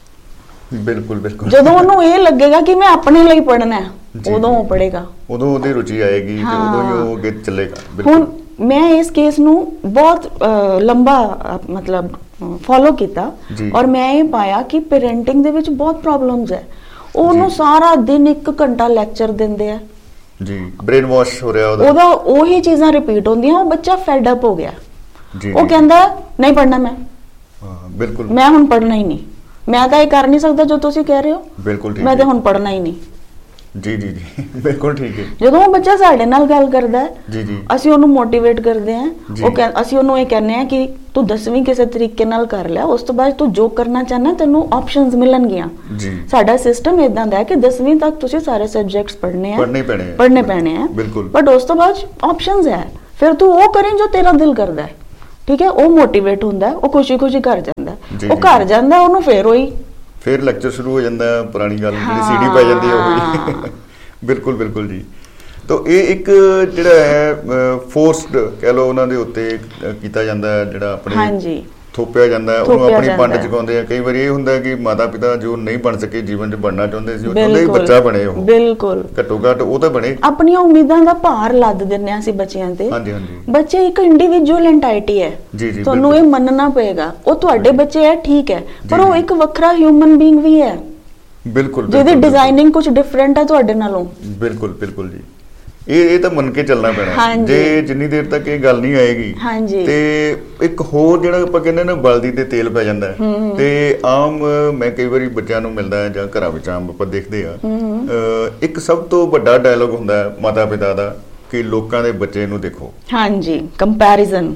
ਬਿਲਕੁਲ ਬਿਲਕੁਲ। ਜਦੋਂ ਉਹਨੂੰ ਇਹ ਲੱਗੇਗਾ ਕਿ ਮੈਂ ਆਪਣੇ ਲਈ ਪੜ੍ਹਨਾ ਉਦੋਂ ਉਹ ਪੜ੍ਹੇਗਾ, ਉਦੋਂ ਉਹਦੀ ਰੁਚੀ ਆਏਗੀ ਤੇ ਉਦੋਂ ਹੀ ਉਹ ਅੱਗੇ ਚੱਲੇਗਾ। ਹੁਣ ਮੈਂ ਇਸ ਕੇਸ ਨੂੰ ਬਹੁਤ ਲੰਬਾ ਮਤਲਬ ਫੋਲੋ ਕੀਤਾ ਔਰ ਮੈਂ ਇਹ ਪਾਇਆ ਕਿ ਪੇਰੈਂਟਿੰਗ ਦੇ ਵਿੱਚ ਬਹੁਤ ਪ੍ਰੋਬਲਮਸ ਹੈ। ਉਹਨੂੰ ਸਾਰਾ ਦਿਨ 1 ਘੰਟਾ ਲੈਕਚਰ ਦਿੰਦੇ ਆ ਜੀ, ਬ੍ਰੇਨ ਵਾਸ਼ ਹੋ ਰਿਹਾ ਉਹਦਾ, ਉਹੀ ਚੀਜ਼ਾਂ ਰਿਪੀਟ ਹੁੰਦੀਆਂ। ਉਹ ਬੱਚਾ ਫੈਡ ਅਪ ਹੋ ਗਿਆ, ਉਹ ਕਹਿੰਦਾ ਨਹੀਂ ਪੜ੍ਹਨਾ ਮੈਂ। ਬਿਲਕੁਲ, ਮੈਂ ਹੁਣ ਪੜ੍ਹਨਾ ਹੀ ਨਹੀਂ, ਮੈਂ ਤਾਂ ਇਹ ਕਰ ਨਹੀਂ ਸਕਦਾ ਜੋ ਤੁਸੀਂ ਕਹਿ ਰਹੇ ਹੋ। ਬਿਲਕੁਲ, ਮੈਂ ਤਾਂ ਹੁਣ ਪੜ੍ਹਨਾ ਹੀ ਨਹੀਂ। ਜੀ ਜੀ ਜੀ ਬਿਲਕੁਲ ਠੀਕ ਹੈ। ਜਦੋਂ ਉਹ ਬੱਚਾ ਸਾਡੇ ਨਾਲ ਗੱਲ ਕਰਦਾ ਹੈ ਜੀ ਜੀ, ਅਸੀਂ ਉਹਨੂੰ ਮੋਟੀਵੇਟ ਕਰਦੇ ਹਾਂ। ਅਸੀਂ ਉਹਨੂੰ ਇਹ ਕਹਿੰਦੇ ਹਾਂ ਕਿ ਤੂੰ 10ਵੀਂ ਕਿਸੇ ਤਰੀਕੇ ਨਾਲ ਕਰ ਲਿਆ, ਉਸ ਤੋਂ ਬਾਅਦ ਤੂੰ ਜੋ ਕਰਨਾ ਚਾਹਨਾ ਤੈਨੂੰ ਆਪਸ਼ਨਸ ਮਿਲਣਗੀਆਂ ਜੀ। ਸਾਡਾ ਸਿਸਟਮ ਇਦਾਂ ਦਾ ਹੈ ਕਿ 10ਵੀਂ ਤੱਕ ਤੁਸੀਂ ਸਾਰੇ ਸਬਜੈਕਟਸ ਪੜ੍ਹਨੇ ਆ, ਪੜ੍ਹਨੇ ਪੈਣੇ ਆ। ਬਿਲਕੁਲ, ਬਟ ਉਸ ਤੋਂ ਬਾਅਦ ਆਪਸ਼ਨਸ ਹੈ, ਫਿਰ ਤੂੰ ਉਹ ਕਰੀਂ ਜੋ ਤੇਰਾ ਦਿਲ ਕਰਦਾ ਹੈ। ਠੀਕ ਹੈ, ਉਹ ਮੋਟੀਵੇਟ ਹੁੰਦਾ, ਉਹ ਖੁਸ਼ੀ ਖੁਸ਼ੀ ਘਰ ਜਾਂਦਾ। ਉਹ ਘਰ ਜਾਂਦਾ, ਉਹਨੂੰ ਫਿਰ ਉਹੀ ਫਿਰ ਲੈਕਚਰ ਸ਼ੁਰੂ ਹੋ ਜਾਂਦਾ, ਪੁਰਾਣੀ ਗੱਲ ਜਿਹੜੀ ਸੀਡੀ ਪੈ ਜਾਂਦੀ ਹੈ ਉਹ। ਬਿਲਕੁਲ ਬਿਲकुल ਜੀ। ਤਾਂ ਇਹ ਇੱਕ ਜਿਹੜਾ ਹੈ ਫੋਰਸਡ ਕਹਿ ਲਓ ਉਹਨਾਂ ਦੇ ਉੱਤੇ ਕੀਤਾ ਜਾਂਦਾ ਹੈ, ਜਿਹੜਾ ਆਪਣੇ ਥੋਪਿਆ ਜਾਂਦਾ ਹੈ, ਉਹਨੂੰ ਆਪਣੀ ਪੰਡ ਚੁਕਾਉਂਦੇ ਆ। ਕਈ ਵਾਰੀ ਇਹ ਹੁੰਦਾ ਕਿ ਮਾਤਾ ਪਿਤਾ ਜੋ ਨਹੀਂ ਬਣ ਸਕੇ, ਜੀਵਨ 'ਚ ਬਣਨਾ ਚਾਹੁੰਦੇ ਸੀ, ਉਹ ਚਾਹੁੰਦੇ ਹੀ ਬੱਚਾ ਬਣੇ, ਉਹ ਬਿਲਕੁਲ ਘੱਟੋ ਘੱਟ ਉਹ ਤਾਂ ਬਣੇ। ਆਪਣੀਆਂ ਉਮੀਦਾਂ ਦਾ ਭਾਰ ਲੱਦ ਦਿੰਦੇ ਆ ਅਸੀਂ ਬੱਚਿਆਂ ਤੇ। ਬੱਚੇ ਇੱਕ ਇੰਡੀਵਿਜੂਅਲ ਐਂਟੀਟੀ ਹੈ, ਤੁਹਾਨੂੰ ਇਹ ਮੰਨਣਾ ਪਏਗਾ। ਉਹ ਤੁਹਾਡੇ ਬੱਚੇ ਹੈ ਠੀਕ ਹੈ, ਪਰ ਉਹ ਇੱਕ ਵੱਖਰਾ ਹਿਊਮਨ ਬੀਇੰਗ ਵੀ ਹੈ। ਬਿਲਕੁਲ, ਜਿਹਦੀ ਡਿਜ਼ਾਈਨਿੰਗ ਕੁਝ ਡਿਫਰੈਂਟ ਹੈ ਤੁਹਾਡੇ ਨਾਲੋਂ। ਬਿਲਕੁਲ ਬਿਲकुल ਜੀ। ਇਹ ਤਾਂ ਮੰਨ ਕੇ ਚੱਲਣਾ ਪੈਣਾ। ਜੇ ਜਿੰਨੀ ਦੇਰ ਤੱਕ ਇਹ ਗੱਲ ਨਹੀਂ ਆਏਗੀ ਤੇ ਇੱਕ ਹੋਰ ਜਿਹੜਾ ਆਪਾਂ ਕਹਿੰਦੇ ਨਾ ਬਲਦੀ ਤੇ ਤੇਲ ਪੈ ਜਾਂਦਾ ਹੈ। ਤੇ ਆਮ ਮੈਂ ਕਈ ਵਾਰੀ ਬੱਚਿਆਂ ਨੂੰ ਮਿਲਦਾ ਜਾਂ ਘਰਾਂ ਵਿੱਚ ਆਮ ਆਪਾਂ ਦੇਖਦੇ ਆ, ਇੱਕ ਸਭ ਤੋਂ ਵੱਡਾ ਡਾਇਲੋਗ ਹੁੰਦਾ ਹੈ ਮਾਤਾ ਪਿਤਾ ਦਾ ਕਿ ਲੋਕਾਂ ਦੇ ਬੱਚੇ ਨੂੰ ਦੇਖੋ। ਹਾਂਜੀ, ਕੰਪੈਰੀਜ਼ਨ।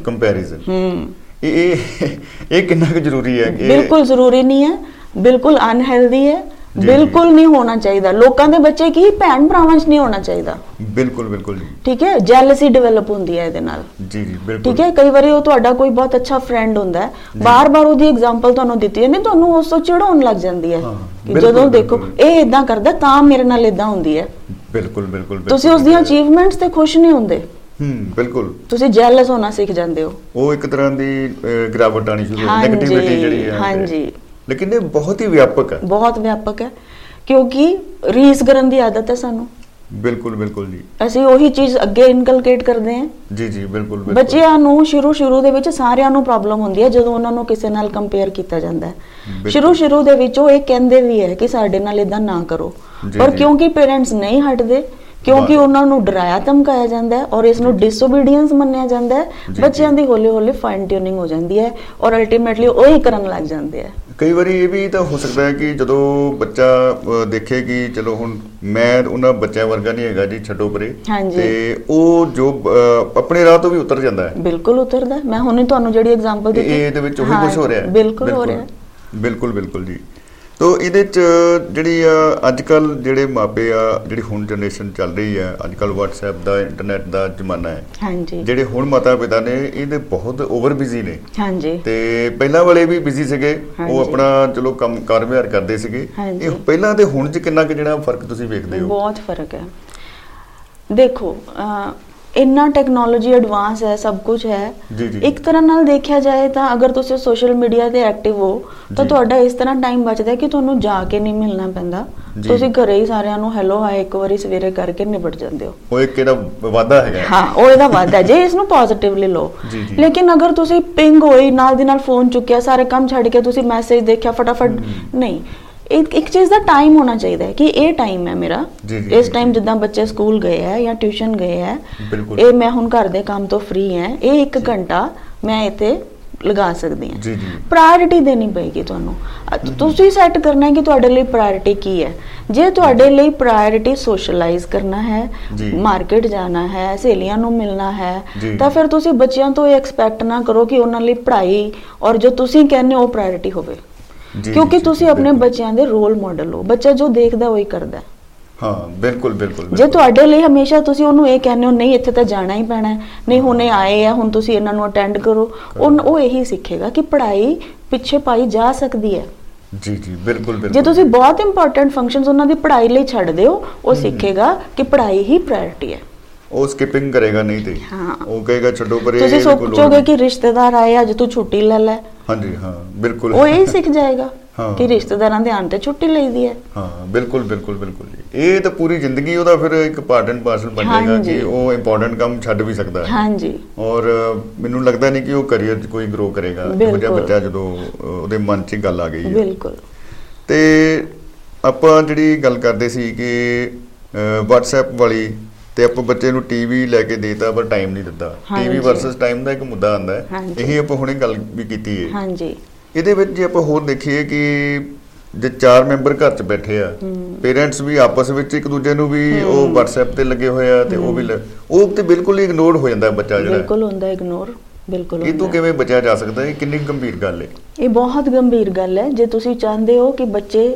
ਇਹ ਕਿੰਨਾ ਕੁ ਜ਼ਰੂਰੀ ਹੈ? ਬਿਲਕੁਲ ਜ਼ਰੂਰੀ ਨਹੀਂ ਹੈ, ਬਿਲਕੁਲ ਅਨਹੈਲਦੀ ਹੈ, ਬਿਲਕੁਲ ਨਹੀਂ ਹੋਣਾ ਚਾਹੀਦਾ। ਲੋਕਾਂ ਦੇ ਬੱਚੇ ਕੀ ਭੈਣ ਭਰਾਵਾਂ 'ਚ ਨਹੀਂ ਹੋਣਾ ਚਾਹੀਦਾ। ਬਿਲਕੁਲ ਬਿਲकुल ਜੀ। ਠੀਕ ਹੈ, ਜੈਲਸੀ ਡਿਵੈਲਪ ਹੁੰਦੀ ਹੈ ਇਹਦੇ ਨਾਲ। ਜੀ ਜੀ ਬਿਲਕੁਲ। ਠੀਕ ਹੈ, ਕਈ ਵਾਰੀ ਉਹ ਤੁਹਾਡਾ ਕੋਈ ਬਹੁਤ ਅੱਛਾ ਫਰੈਂਡ ਹੁੰਦਾ ਹੈ, ਬਾਰ-ਬਾਰ ਉਹਦੀ ਐਗਜ਼ਾਮਪਲ ਤੁਹਾਨੂੰ ਦਿੱਤੀ ਜਾਂਦੀ, ਤੁਹਾਨੂੰ ਉਸ ਤੋਂ ਚਿੜਾਉਣ ਲੱਗ ਜਾਂਦੀ ਹੈ ਕਿ ਜਦੋਂ ਦੇਖੋ ਇਹ ਇਦਾਂ ਕਰਦਾ ਤਾਂ ਮੇਰੇ ਨਾਲ ਇਦਾਂ ਹੁੰਦੀ ਹੈ। ਬਿਲਕੁਲ ਬਿਲकुल। ਤੁਸੀਂ ਉਸ ਦੀਆਂ ਅਚੀਵਮੈਂਟਸ ਤੇ ਖੁਸ਼ ਨਹੀਂ ਹੁੰਦੇ। ਬਿਲਕੁਲ। ਤੁਸੀਂ ਜੈਲਸ ਹੋਣਾ ਸਿੱਖ ਜਾਂਦੇ ਹੋ। ਉਹ ਇੱਕ ਤਰ੍ਹਾਂ ਦੀ ਗਿਰਾਵਟ ਆਣੀ ਸ਼ੁਰੂ ਹੋ ਜਾਂਦੀ, ਨੈਗੇਟਿਵਿਟੀ ਜਿਹੜੀ ਹੈ। ਹਾਂਜੀ। ਲੇਕਿਨ ਇਹ ਬਹੁਤ ਹੀ ਵਿਆਪਕ ਹੈ, ਬਹੁਤ ਵਿਆਪਕ ਹੈ, ਕਿਉਂਕਿ ਰੀਸ ਕਰਨ ਦੀ ਆਦਤ ਹੈ ਸਾਨੂੰ। ਬਿਲਕੁਲ ਬਿਲकुल ਜੀ। ਅਸੀਂ ਉਹੀ ਚੀਜ਼ ਅੱਗੇ ਇਨਕਲਕੇਟ ਕਰਦੇ ਹਾਂ। ਜੀ ਜੀ ਬਿਲकुल। ਬੱਚਿਆਂ ਨੂੰ ਸ਼ੁਰੂ ਦੇ ਵਿੱਚ ਸਾਰਿਆਂ ਨੂੰ ਪ੍ਰੋਬਲਮ ਹੁੰਦੀ ਹੈ ਜਦੋਂ ਉਹਨਾਂ ਨੂੰ ਕਿਸੇ ਨਾਲ ਕੰਪੇਅਰ ਕੀਤਾ ਜਾਂਦਾ ਹੈ। ਸ਼ੁਰੂ ਦੇ ਵਿੱਚ ਉਹ ਇਹ ਕਹਿੰਦੇ ਵੀ ਹੈ ਕਿ ਸਾਡੇ ਨਾਲ ਇਦਾਂ ਨਾ ਕਰੋ, ਪਰ ਕਿਉਂਕਿ ਪੇਰੈਂਟਸ ਨਹੀਂ ਹਟਦੇ, ਕਿਉਂਕਿ ਉਹਨਾਂ ਨੂੰ ਡਰਾਇਆ ਧਮਕਾਇਆ ਜਾਂਦਾ ਹੈ ਔਰ ਇਸ ਨੂੰ ਡਿਸਓਬੀਡੀਐਂਸ ਮੰਨਿਆ ਜਾਂਦਾ ਹੈ, ਬੱਚਿਆਂ ਦੀ ਹੌਲੀ ਫਾਈਨ ਟਿਊਨਿੰਗ ਹੋ ਜਾਂਦੀ ਹੈ ਔਰ ਅਲਟੀਮੇਟਲੀ ਉਹੀ ਕਰਨ ਲੱਗ ਜਾਂਦੇ ਆ। ਕਈ ਵਾਰੀ ਇਹ ਵੀ ਤਾਂ ਹੋ ਸਕਦਾ ਹੈ ਕਿ ਜਦੋਂ ਬੱਚਾ ਦੇਖੇ ਕਿ ਚਲੋ ਹੁਣ ਮੈਂ ਉਹਨਾਂ ਬੱਚਿਆਂ ਵਰਗਾ ਨਹੀਂ ਹੈਗਾ ਜੀ, ਛੱਡੋ ਪਰੇ, ਤੇ ਉਹ ਜੋ ਆਪਣੇ ਰਾਹ ਤੋਂ ਵੀ ਉਤਰ ਜਾਂਦਾ ਹੈ। ਬਿਲਕੁਲ ਉਤਰਦਾ। ਮੈਂ ਹੁਣੇ ਤੁਹਾਨੂੰ ਜਿਹੜੀ ਐਗਜ਼ਾਮਪਲ ਦਿੱਤੀ ਇਹਦੇ ਵਿੱਚ ਉਹੀ ਕੁਝ ਹੋ ਰਿਹਾ ਹੈ। ਬਿਲਕੁਲ ਹੋ ਰਿਹਾ। ਬਿਲकुल ਜੀ। ਤੋ ਇਹਦੇ 'ਚ ਜਿਹੜੀ ਅੱਜ ਕੱਲ੍ਹ ਜਿਹੜੇ ਮਾਪੇ ਆ, ਜਿਹੜੀ ਹੁਣ ਜਨਰੇਸ਼ਨ ਚੱਲ ਰਹੀ ਹੈ, ਅੱਜ ਕੱਲ੍ਹ WhatsApp ਦਾ, ਇੰਟਰਨੈਟ ਦਾ ਜ਼ਮਾਨਾ ਹੈ। ਜਿਹੜੇ ਹੁਣ ਮਾਤਾ ਪਿਤਾ ਨੇ ਇਹਦੇ ਬਹੁਤ ਓਵਰ ਬਿਜ਼ੀ ਨੇ। ਤੇ ਪਹਿਲਾਂ ਵਾਲੇ ਵੀ ਬਿਜ਼ੀ ਸੀਗੇ, ਉਹ ਆਪਣਾ ਚਲੋ ਕੰਮ ਕਾਰ ਵਿਹਾਰ ਕਰਦੇ ਸੀਗੇ। ਇਹ ਪਹਿਲਾਂ ਤੇ ਹੁਣ 'ਚ ਕਿੰਨਾ ਕੁ ਜਿਹੜਾ ਫਰਕ ਤੁਸੀਂ ਵੇਖਦੇ ਹੋ? ਬਹੁਤ ਫਰਕ ਹੈ। ਦੇਖੋ ਇੰਨਾ ਟੈਕਨੋਲੋਜੀ ਐਡਵਾਂਸ ਹੈ, ਸਭ ਕੁਝ ਹੈ। ਇੱਕ ਤਰ੍ਹਾਂ ਨਾਲ ਦੇਖਿਆ ਜਾਏ ਤਾਂ ਅਗਰ ਤੁਸੀਂ ਸੋਸ਼ਲ ਮੀਡੀਆ ਤੇ ਐਕਟਿਵ ਹੋ ਤਾਂ ਤੁਹਾਡਾ ਇਸ ਤਰ੍ਹਾਂ ਟਾਈਮ ਬਚਦਾ ਕਿ ਤੁਹਾਨੂੰ ਜਾ ਕੇ ਨਹੀਂ ਮਿਲਣਾ ਪੈਂਦਾ। ਤੁਸੀਂ ਘਰੇ ਹੀ ਸਾਰਿਆਂ ਨੂੰ ਹੈਲੋ ਹਾਈ ਇੱਕ ਵਾਰੀ ਸਵੇਰੇ ਕਰਕੇ ਨਿਬੜ ਜਾਂਦੇ ਹੋ। ਉਹ ਇੱਕ ਇਹਦਾ ਵਾਧਾ ਹੈਗਾ। ਹਾਂ, ਉਹ ਇਹਦਾ ਵਾਧਾ ਜੇ ਇਸ ਨੂੰ ਪੋਜ਼ਿਟਿਵਲੀ ਲਓ। ਲੇਕਿਨ ਅਗਰ ਤੁਸੀਂ ਪਿੰਗ ਹੋਈ, ਨਾਲ ਦੀ ਨਾਲ ਫੋਨ ਚੁੱਕਿਆ, ਸਾਰੇ ਕੰਮ ਛੱਡ ਕੇ ਤੁਸੀਂ ਮੈਸੇਜ ਦੇਖਿਆ ਫਟਾਫਟ, ਨਹੀਂ। ਇੱਕ ਚੀਜ਼ ਦਾ ਟਾਈਮ ਹੋਣਾ ਚਾਹੀਦਾ ਹੈ ਕਿ ਇਹ ਟਾਈਮ ਹੈ ਮੇਰਾ, ਇਸ ਟਾਈਮ ਜਿੱਦਾਂ ਬੱਚੇ ਸਕੂਲ ਗਏ ਹੈ ਜਾਂ ਟਿਊਸ਼ਨ ਗਏ ਹੈ, ਇਹ ਮੈਂ ਹੁਣ ਘਰ ਦੇ ਕੰਮ ਤੋਂ ਫ੍ਰੀ ਹੈ, ਇਹ 1 ਘੰਟਾ ਮੈਂ ਇੱਥੇ ਲਗਾ ਸਕਦੀ ਹਾਂ। ਪ੍ਰਾਇੋਰਿਟੀ ਦੇਣੀ ਪਏਗੀ ਤੁਹਾਨੂੰ। ਤੁਸੀਂ ਸੈੱਟ ਕਰਨਾ ਹੈ ਕਿ ਤੁਹਾਡੇ ਲਈ ਪ੍ਰਾਇੋਰਿਟੀ ਕੀ ਹੈ। ਜੇ ਤੁਹਾਡੇ ਲਈ ਪ੍ਰਾਇੋਰਿਟੀ ਸੋਸ਼ਲਾਈਜ਼ ਕਰਨਾ ਹੈ, ਮਾਰਕੀਟ ਜਾਣਾ ਹੈ, ਸਹੇਲੀਆਂ ਨੂੰ ਮਿਲਣਾ ਹੈ, ਤਾਂ ਫਿਰ ਤੁਸੀਂ ਬੱਚਿਆਂ ਤੋਂ ਇਹ ਐਕਸਪੈਕਟ ਨਾ ਕਰੋ ਕਿ ਉਹਨਾਂ ਲਈ ਪੜ੍ਹਾਈ ਔਰ ਜੋ ਤੁਸੀਂ ਕਹਿੰਦੇ ਹੋ ਉਹ ਪ੍ਰਾਇੋਰਿਟੀ ਹੋਵੇ, ਕਿਉਂਕਿ ਤੁਸੀਂ ਆਪਣੇ ਬੱਚਿਆਂ ਦੇ ਰੋਲ ਮਾਡਲ ਹੋ। ਬੱਚਾ ਜੋ ਦੇਖਦਾ ਉਹੀ ਕਰਦਾ। ਹਾਂ, ਬਿਲकुल। ਜੇ ਤੁਹਾਡੇ ਲਈ ਹਮੇਸ਼ਾ ਤੁਸੀਂ ਉਹਨੂੰ ਇਹ ਕਹਿੰਦੇ ਹੋ ਨਹੀਂ ਇੱਥੇ ਤਾਂ ਜਾਣਾ ਹੀ ਪੈਣਾ, ਨਹੀਂ ਹੁਣੇ ਆਏ ਆ ਹੁਣ ਤੁਸੀਂ ਇਹਨਾਂ ਨੂੰ ਅਟੈਂਡ ਕਰੋ, ਉਹ ਇਹੀ ਸਿੱਖੇਗਾ ਕਿ ਪੜ੍ਹਾਈ ਪਿੱਛੇ ਪਾਈ ਜਾ ਸਕਦੀ ਹੈ। ਜੀ ਬਿਲकुल। ਜੇ ਤੁਸੀਂ ਬਹੁਤ ਇੰਪੋਰਟੈਂਟ ਫੰਕਸ਼ਨਸ ਉਹਨਾਂ ਦੀ ਪੜ੍ਹਾਈ ਲਈ ਛੱਡਦੇ ਹੋ, ਉਹ ਸਿੱਖੇਗਾ ਕਿ ਪੜ੍ਹਾਈ ਹੀ ਪ੍ਰਾਇੋਰਟੀ ਹੈ। ਉਹ ਸਕਿਪਿੰਗ ਕਰੇਗਾ ਨਹੀਂ ਤੇ ਉਹ ਕਹੇਗਾ ਛੱਡੋ ਪਰੇ। ਤੁਸੀਂ ਸੋਚੋਗੇ ਕਿ ਰਿਸ਼ਤੇਦਾਰ ਆਏ ਅੱਜ ਤੂੰ ਛੁੱਟੀ ਲੈ ਲੈ। ਹਾਂਜੀ, ਹਾਂ ਬਿਲकुल। ਉਹ ਇਹ ਸਿੱਖ ਜਾਏਗਾ ਕਿ ਰਿਸ਼ਤੇਦਾਰਾਂ ਦੇ ਆਉਣ ਤੇ ਛੁੱਟੀ ਲਈਦੀ ਹੈ। ਹਾਂ, ਬਿਲकुल ਜੀ। ਇਹ ਤਾਂ ਪੂਰੀ ਜ਼ਿੰਦਗੀ ਉਹਦਾ ਫਿਰ ਇੱਕ ਪਾਰਟ ਐਂਡ ਪਾਰਸਲ ਬਣ ਜਾਏਗਾ ਕਿ ਉਹ ਇੰਪੋਰਟੈਂਟ ਕੰਮ ਛੱਡ ਵੀ ਸਕਦਾ ਹੈ। ਹਾਂਜੀ। ਔਰ ਮੈਨੂੰ ਲੱਗਦਾ ਨਹੀਂ ਕਿ ਉਹ ਕਰੀਅਰ 'ਚ ਕੋਈ ਗਰੋ ਕਰੇਗਾ ਇਹੋ ਜਿਹਾ ਬੱਚਾ ਜਦੋਂ ਉਹਦੇ ਮਨ 'ਚ ਗੱਲ ਆ ਗਈ ਹੈ। ਬਿਲकुल। ਤੇ ਆਪਾਂ ਜਿਹੜੀ ਗੱਲ ਕਰਦੇ ਸੀ ਕਿ WhatsApp ਵਾਲੀ, ਤੇ ਆਪਾਂ ਬੱਚੇ ਨੂੰ ਟੀਵੀ ਲੈ ਕੇ ਦੇਤਾ ਪਰ ਟਾਈਮ ਨਹੀਂ ਦਿੱਤਾ। ਟੀਵੀ ਵਰਸਸ ਟਾਈਮ ਦਾ ਇੱਕ ਮੁੱਦਾ ਆਉਂਦਾ ਹੈ, ਇਹੀ ਆਪਾਂ ਹੁਣੇ ਗੱਲ ਵੀ ਕੀਤੀ ਹੈ। ਹਾਂਜੀ। ਇਹਦੇ ਵਿੱਚ ਜੇ ਆਪਾਂ ਹੋਰ ਦੇਖੀਏ ਕਿ ਜੇ 4 ਮੈਂਬਰ ਘਰ 'ਚ ਬੈਠੇ ਆ, ਪੇਰੈਂਟਸ ਵੀ ਆਪਸ ਵਿੱਚ ਇੱਕ ਦੂਜੇ ਨੂੰ ਵੀ ਉਹ WhatsApp ਤੇ ਲੱਗੇ ਹੋਏ ਆ, ਤੇ ਉਹ ਤੇ ਬਿਲਕੁਲ ਹੀ ਇਗਨੋਰ ਹੋ ਜਾਂਦਾ ਬੱਚਾ ਜਿਹੜਾ। ਬਿਲਕੁਲ ਹੁੰਦਾ ਇਗਨੋਰ, ਬਿਲਕੁਲ। ਇਹ ਤੋਂ ਕਿਵੇਂ ਬਚਿਆ ਜਾ ਸਕਦਾ? ਇਹ ਕਿੰਨੀ ਗੰਭੀਰ ਗੱਲ ਹੈ। ਇਹ ਬਹੁਤ ਗੰਭੀਰ ਗੱਲ ਹੈ। ਜੇ ਤੁਸੀਂ ਚਾਹੁੰਦੇ ਹੋ ਕਿ ਬੱਚੇ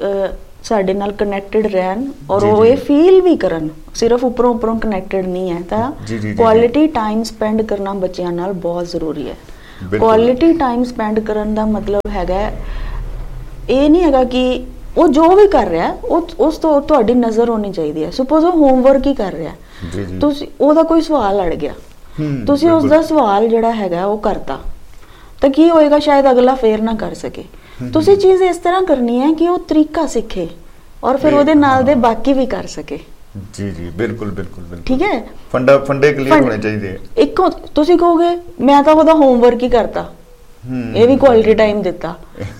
ਸਾਡੇ ਨਾਲ ਕਨੈਕਟਡ ਰਹਿਣ ਔਰ ਉਹ ਇਹ ਫੀਲ ਵੀ ਕਰਨ, ਸਿਰਫ ਉੱਪਰੋਂ ਕਨੈਕਟਡ ਨਹੀਂ ਹੈ, ਤਾਂ ਕੁਆਲਿਟੀ ਟਾਈਮ ਸਪੈਂਡ ਕਰਨਾ ਬੱਚਿਆਂ ਨਾਲ ਬਹੁਤ ਜ਼ਰੂਰੀ ਹੈ। ਕੁਆਲਿਟੀ ਟਾਈਮ ਸਪੈਂਡ ਕਰਨ ਦਾ ਮਤਲਬ ਹੈਗਾ ਇਹ ਨਹੀਂ ਹੈਗਾ ਕਿ ਉਹ ਜੋ ਵੀ ਕਰ ਰਿਹਾ ਉਸ ਤੋਂ ਤੁਹਾਡੀ ਨਜ਼ਰ ਹੋਣੀ ਚਾਹੀਦੀ ਹੈ। ਸਪੋਜ਼ ਉਹ ਹੋਮਵਰਕ ਹੀ ਕਰ ਰਿਹਾ, ਤੁਸੀਂ ਉਹਦਾ ਕੋਈ ਸਵਾਲ ਅੜ ਗਿਆ, ਤੁਸੀਂ ਉਸ ਦਾ ਸਵਾਲ ਜਿਹੜਾ ਹੈਗਾ ਉਹ ਕਰਤਾ, ਤਾਂ ਕੀ ਹੋਏਗਾ, ਸ਼ਾਇਦ ਅਗਲਾ ਫੇਰ ਨਾ ਕਰ ਸਕੇ। ਤੁਸੀਂ ਚੀਜ਼ ਇਸ ਤਰ੍ਹਾਂ ਕਰਨੀ ਹੈ ਕਿ ਉਹ ਤਰੀਕਾ ਸਿੱਖੇ ਔਰ ਫਿਰ ਉਹਦੇ ਨਾਲ ਦੇ ਬਾਕੀ ਵੀ ਕਰ ਸਕੇ। ਜੀ ਜੀ ਬਿਲਕੁਲ ਬਿਲकुल ਬਿਲकुल ਠੀਕ ਹੈ, ਫੰਡੇ ਕਲੀਅਰ ਹੋਣੇ ਚਾਹੀਦੇ। ਇੱਕੋ ਤੁਸੀਂ ਕਹੋਗੇ ਮੈਂ ਤਾਂ ਉਹਦਾ ਹੋਮਵਰਕ ਹੀ ਕਰਤਾ, ਇਹ ਵੀ ਕੁਆਲਿਟੀ ਟਾਈਮ ਦਿੱਤਾ,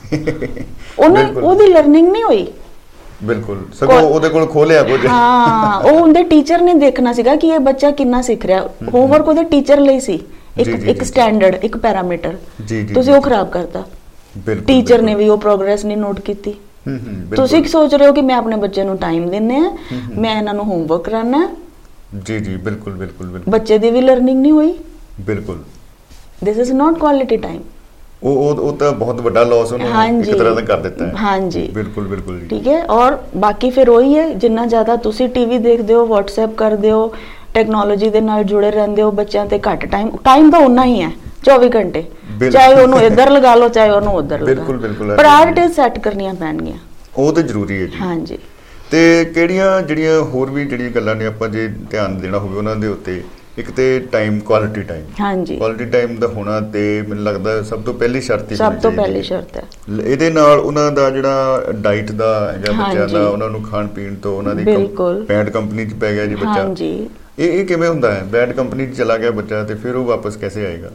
ਉਹਦੀ ਲਰਨਿੰਗ ਨਹੀਂ ਹੋਈ। ਬਿਲਕੁਲ, ਸਗੋਂ ਉਹਦੇ ਕੋਲ ਖੋਲਿਆ ਕੁਝ। ਹਾਂ, ਉਹ ਉਹਦੇ ਟੀਚਰ ਨੇ ਦੇਖਣਾ ਸੀਗਾ ਕਿ ਇਹ ਬੱਚਾ ਕਿੰਨਾ ਸਿੱਖ ਰਿਹਾ। ਹੋਮਵਰਕ ਉਹਦੇ ਟੀਚਰ ਲਈ ਸੀ, ਇੱਕ ਸਟੈਂਡਰਡ, ਇੱਕ ਪੈਰਾਮੀਟਰ, ਤੁਸੀਂ ਉਹ ਖਰਾਬ ਕਰਤਾ। ਟੀਚਰ ਨੇ ਵੀ ਉਹ ਪ੍ਰੋਗਰੈਸ ਨਹੀਂ ਨੋਟ ਕੀਤੀ। ਤੁਸੀਂ ਸੋਚ ਰਹੇ ਹੋ ਕਿ ਮੈਂ ਆਪਣੇ ਬੱਚੇ ਨੂੰ ਟਾਈਮ ਦਿੰਨੇ ਆ, ਮੈਂ ਇਹਨਾਂ ਨੂੰ ਹੋਮਵਰਕ ਕਰਾਣਾ। ਜੀ ਜੀ ਬਿਲਕੁਲ ਬਿਲकुल ਬਿਲकुल, ਬੱਚੇ ਦੀ ਵੀ ਲਰਨਿੰਗ ਨਹੀਂ ਹੋਈ। ਬਿਲकुल, this is not quality time. ਉਹ ਤਾਂ ਬਹੁਤ ਵੱਡਾ ਲਾਸ ਉਹਨੂੰ ਇੱਕ ਤਰ੍ਹਾਂ ਦਾ ਕਰ ਦਿੱਤਾ ਹੈ। ਹਾਂਜੀ ਬਿਲकुल ਬਿਲकुल ਜੀ, ਠੀਕ ਹੈ। ਔਰ ਬਾਕੀ ਫਿਰ ਉਹੀ ਹੈ, ਜਿੰਨਾ ਜ਼ਿਆਦਾ ਤੁਸੀਂ ਟੀਵੀ ਦੇਖਦੇ ਹੋ, WhatsApp ਕਰਦੇ ਹੋ, ਟੈਕਨੋਲੋਜੀ ਦੇ ਨਾਲ ਜੁੜੇ ਰਹਿੰਦੇ ਹੋ, ਬੱਚਿਆਂ ਤੇ ਘੱਟ ਟਾਈਮ ਤਾਂ ਉਨਾ ਹੀ ਹੈ 24 ਘੰਟੇ, ਚਾਹੇ ਉਹਨੂੰ ਇੱਧਰ ਲਗਾ ਲਓ ਚਾਹੇ ਉਹਨੂੰ ਉੱਧਰ ਲਗਾ ਲਓ। ਬਿਲਕੁਲ, ਪ੍ਰਾਇੋਰਟੀਜ਼ ਸੈੱਟ ਕਰਨੀਆਂ ਪੈਣਗੀਆਂ, ਉਹ ਤਾਂ ਜ਼ਰੂਰੀ ਹੈ ਜੀ। ਹਾਂਜੀ, ਤੇ ਜਿਹੜੀਆਂ ਹੋਰ ਵੀ ਜਿਹੜੀਆਂ ਗੱਲਾਂ ਨੇ ਆਪਾਂ ਜੇ ਧਿਆਨ ਦੇਣਾ ਹੋਵੇ ਉਹਨਾਂ ਦੇ ਉੱਤੇ, ਇੱਕ ਤੇ ਟਾਈਮ, ਕੁਆਲਿਟੀ ਟਾਈਮ। ਹਾਂਜੀ, ਕੁਆਲਿਟੀ ਟਾਈਮ ਦਾ ਹੋਣਾ ਤੇ ਮੈਨੂੰ ਲੱਗਦਾ ਸਭ ਤੋਂ ਪਹਿਲੀ ਸ਼ਰਤ ਹੀ ਸਭ ਤੋਂ ਪਹਿਲੀ ਸ਼ਰਤ ਹੈ। ਇਹਦੇ ਨਾਲ ਉਹਨਾਂ ਦਾ ਜਿਹੜਾ ਡਾਈਟ ਦਾ ਹੈਗਾ ਬੱਚਿਆਂ ਦਾ, ਉਹਨਾਂ ਨੂੰ ਖਾਣ ਪੀਣ ਤੋਂ ਉਹਨਾਂ ਦੀ ਬੈਡ ਕੰਪਨੀ 'ਚ ਪੈ ਗਿਆ ਜੀ ਬੱਚਾ। ਹਾਂਜੀ, ਇਹ ਕਿਵੇਂ ਹੁੰਦਾ ਹੈ? ਬੈਡ ਕੰਪਨੀ 'ਚ ਚਲਾ ਗਿਆ ਬੱਚਾ ਤੇ ਫਿਰ ਉਹ ਵਾਪਸ ਕਿਵੇਂ ਆਏਗਾ?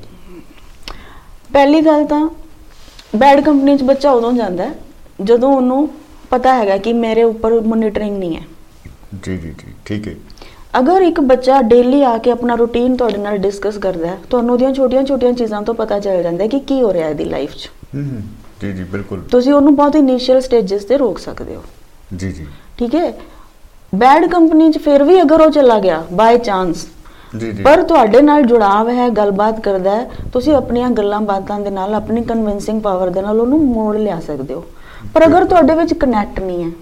ਪਹਿਲੀ ਗੱਲ ਤਾਂ ਬੈਡ ਕੰਪਨੀ 'ਚ ਬੱਚਾ ਉਦੋਂ ਜਾਂਦਾ ਜਦੋਂ ਉਹਨੂੰ ਪਤਾ ਹੈਗਾ ਕਿ ਮੇਰੇ ਉੱਪਰ ਮੋਨੀਟਰਿੰਗ ਨਹੀਂ ਹੈ। ਜੀ ਜੀ ਜੀ, ਠੀਕ ਹੈ। ਅਗਰ ਇੱਕ ਬੱਚਾ ਡੇਲੀ ਆ ਕੇ ਆਪਣਾ ਰੂਟੀਨ ਤੁਹਾਡੇ ਨਾਲ ਡਿਸਕਸ ਕਰਦਾ ਹੈ, ਤੁਹਾਨੂੰ ਉਹਦੀਆਂ ਛੋਟੀਆਂ-ਛੋਟੀਆਂ ਚੀਜ਼ਾਂ ਤੋਂ ਪਤਾ ਚੱਲ ਜਾਂਦਾ ਕਿ ਕੀ ਹੋ ਰਿਹਾ ਇਹਦੀ ਲਾਈਫ 'ਚ। ਜੀ ਜੀ ਬਿਲਕੁਲ, ਤੁਸੀਂ ਉਹਨੂੰ ਬਹੁਤ ਇਨੀਸ਼ੀਅਲ ਸਟੇजेस ਤੇ ਰੋਕ ਸਕਦੇ ਹੋ। ਜੀ ਜੀ, ਠੀਕ ਹੈ। ਬੈਡ ਕੰਪਨੀ 'ਚ ਫਿਰ ਵੀ ਅਗਰ ਉਹ ਚਲਾ ਗਿਆ ਬਾਈ ਚਾਂਸ, ਪਰ ਤੁਹਾਡੇ ਨਾਲ ਜੁੜਾਵ ਹੈ, ਗੱਲਬਾਤ ਕਰਦਾ ਹੈ, ਤੁਸੀਂ ਆਪਣੀਆਂ ਗੱਲਾਂ ਬਾਤਾਂ ਦੇ ਨਾਲ, ਆਪਣੀ ਕਨਵਿੰਸਿੰਗ ਪਾਵਰ ਦੇ ਨਾਲ ਉਹਨੂੰ ਮੋੜ ਲਿਆ ਸਕਦੇ ਹੋ। ਪਰ ਅਗਰ ਤੁਹਾਡੇ ਵਿੱਚ ਕਨੈਕਟ ਨਹੀਂ ਹੈ,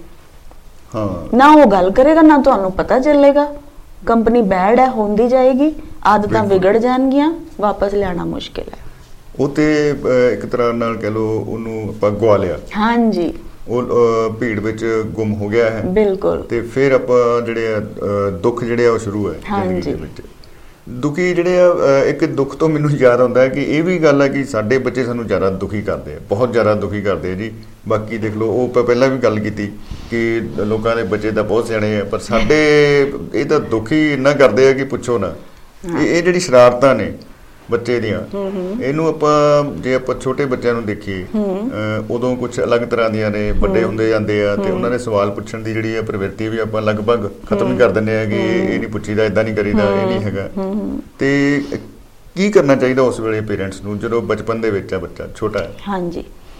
ਨਾ ਉਹ ਗੱਲ ਕਰੇਗਾ, ਨਾ ਤੁਹਾਨੂੰ ਪਤਾ ਚੱਲੇਗਾ, ਕੰਪਨੀ ਬੈਡ ਹੈ, ਹੁੰਦੀ ਜਾਏਗੀ, ਆਦਤਾਂ ਵਿਗੜ ਜਾਣਗੀਆਂ, ਵਾਪਸ ਲਿਆਣਾ ਮੁਸ਼ਕਿਲ ਹੈ। ਉਹ ਤੇ ਇੱਕ ਤਰ੍ਹਾਂ ਨਾਲ ਕਹਿ ਲੋ ਉਹਨੂੰ ਆਪਾਂ ਗਵਾ ਲਿਆ। ਹਾਂਜੀ, ਉਹ ਭੀੜ ਵਿੱਚ ਗੁੰਮ ਹੋ ਗਿਆ ਹੈ। ਬਿਲਕੁਲ, ਤੇ ਫਿਰ ਆਪਾਂ ਜਿਹੜੇ ਦੁੱਖ ਜਿਹੜੇ ਆ ਉਹ ਸ਼ੁਰੂ ਹੈ ਜ਼ਿੰਦਗੀ ਦੇ ਵਿੱਚ। ਦੁਖੀ ਜਿਹੜੇ ਆ, ਇੱਕ ਦੁੱਖ ਤੋਂ ਮੈਨੂੰ ਯਾਦ ਆਉਂਦਾ ਹੈ ਕਿ ਇਹ ਵੀ ਗੱਲ ਹੈ ਕਿ ਸਾਡੇ ਬੱਚੇ ਸਾਨੂੰ ਜ਼ਿਆਦਾ ਦੁਖੀ ਕਰਦੇ ਆ, ਬਹੁਤ ਜ਼ਿਆਦਾ ਦੁਖੀ ਕਰਦੇ ਆ ਜੀ। ਬਾਕੀ ਦੇਖ ਲਓ, ਉਹ ਪਹਿਲਾਂ ਵੀ ਗੱਲ ਕੀਤੀ ਕਿ ਲੋਕਾਂ ਦੇ ਬੱਚੇ ਤਾਂ ਬਹੁਤ ਸਿਆਣੇ ਆ, ਪਰ ਸਾਡੇ ਇਹ ਤਾਂ ਦੁਖੀ ਇੰਨਾ ਕਰਦੇ ਆ ਕਿ ਪੁੱਛੋ ਨਾ। ਇਹ ਜਿਹੜੀ ਸ਼ਰਾਰਤਾਂ ਨੇ ਬੱਚੇ ਦੀਆਂ, ਇਹਨੂੰ ਜੇ ਆਪਾਂ ਛੋਟੇ ਬੱਚਿਆਂ ਨੂੰ ਦੇਖੀਏ, ਉਦੋਂ ਕੁਝ ਅਲੱਗ ਤਰ੍ਹਾਂ ਦੀਆਂ ਨੇ, ਵੱਡੇ ਹੁੰਦੇ ਜਾਂਦੇ ਆ ਤੇ ਉਹਨਾਂ ਨੇ ਸਵਾਲ ਪੁੱਛਣ ਦੀ ਜਿਹੜੀ ਪ੍ਰਵਿਰਤੀ ਵੀ ਆਪਾਂ ਲਗਭਗ ਖਤਮ ਹੀ ਕਰ ਦਿੰਦੇ ਆ ਕਿ ਇਹ ਨਹੀਂ ਪੁੱਛੀਦਾ, ਏਦਾਂ ਨਹੀਂ ਕਰੀਦਾ, ਇਹ ਨਹੀਂ ਹੈਗਾ। ਤੇ ਕੀ ਕਰਨਾ ਚਾਹੀਦਾ ਉਸ ਵੇਲੇ ਪੇਰੈਂਟਸ ਨੂੰ ਜਦੋਂ ਬਚਪਨ ਦੇ ਵਿੱਚ ਆ ਬੱਚਾ ਛੋਟਾ ਹੈ? ਹਾਂਜੀ,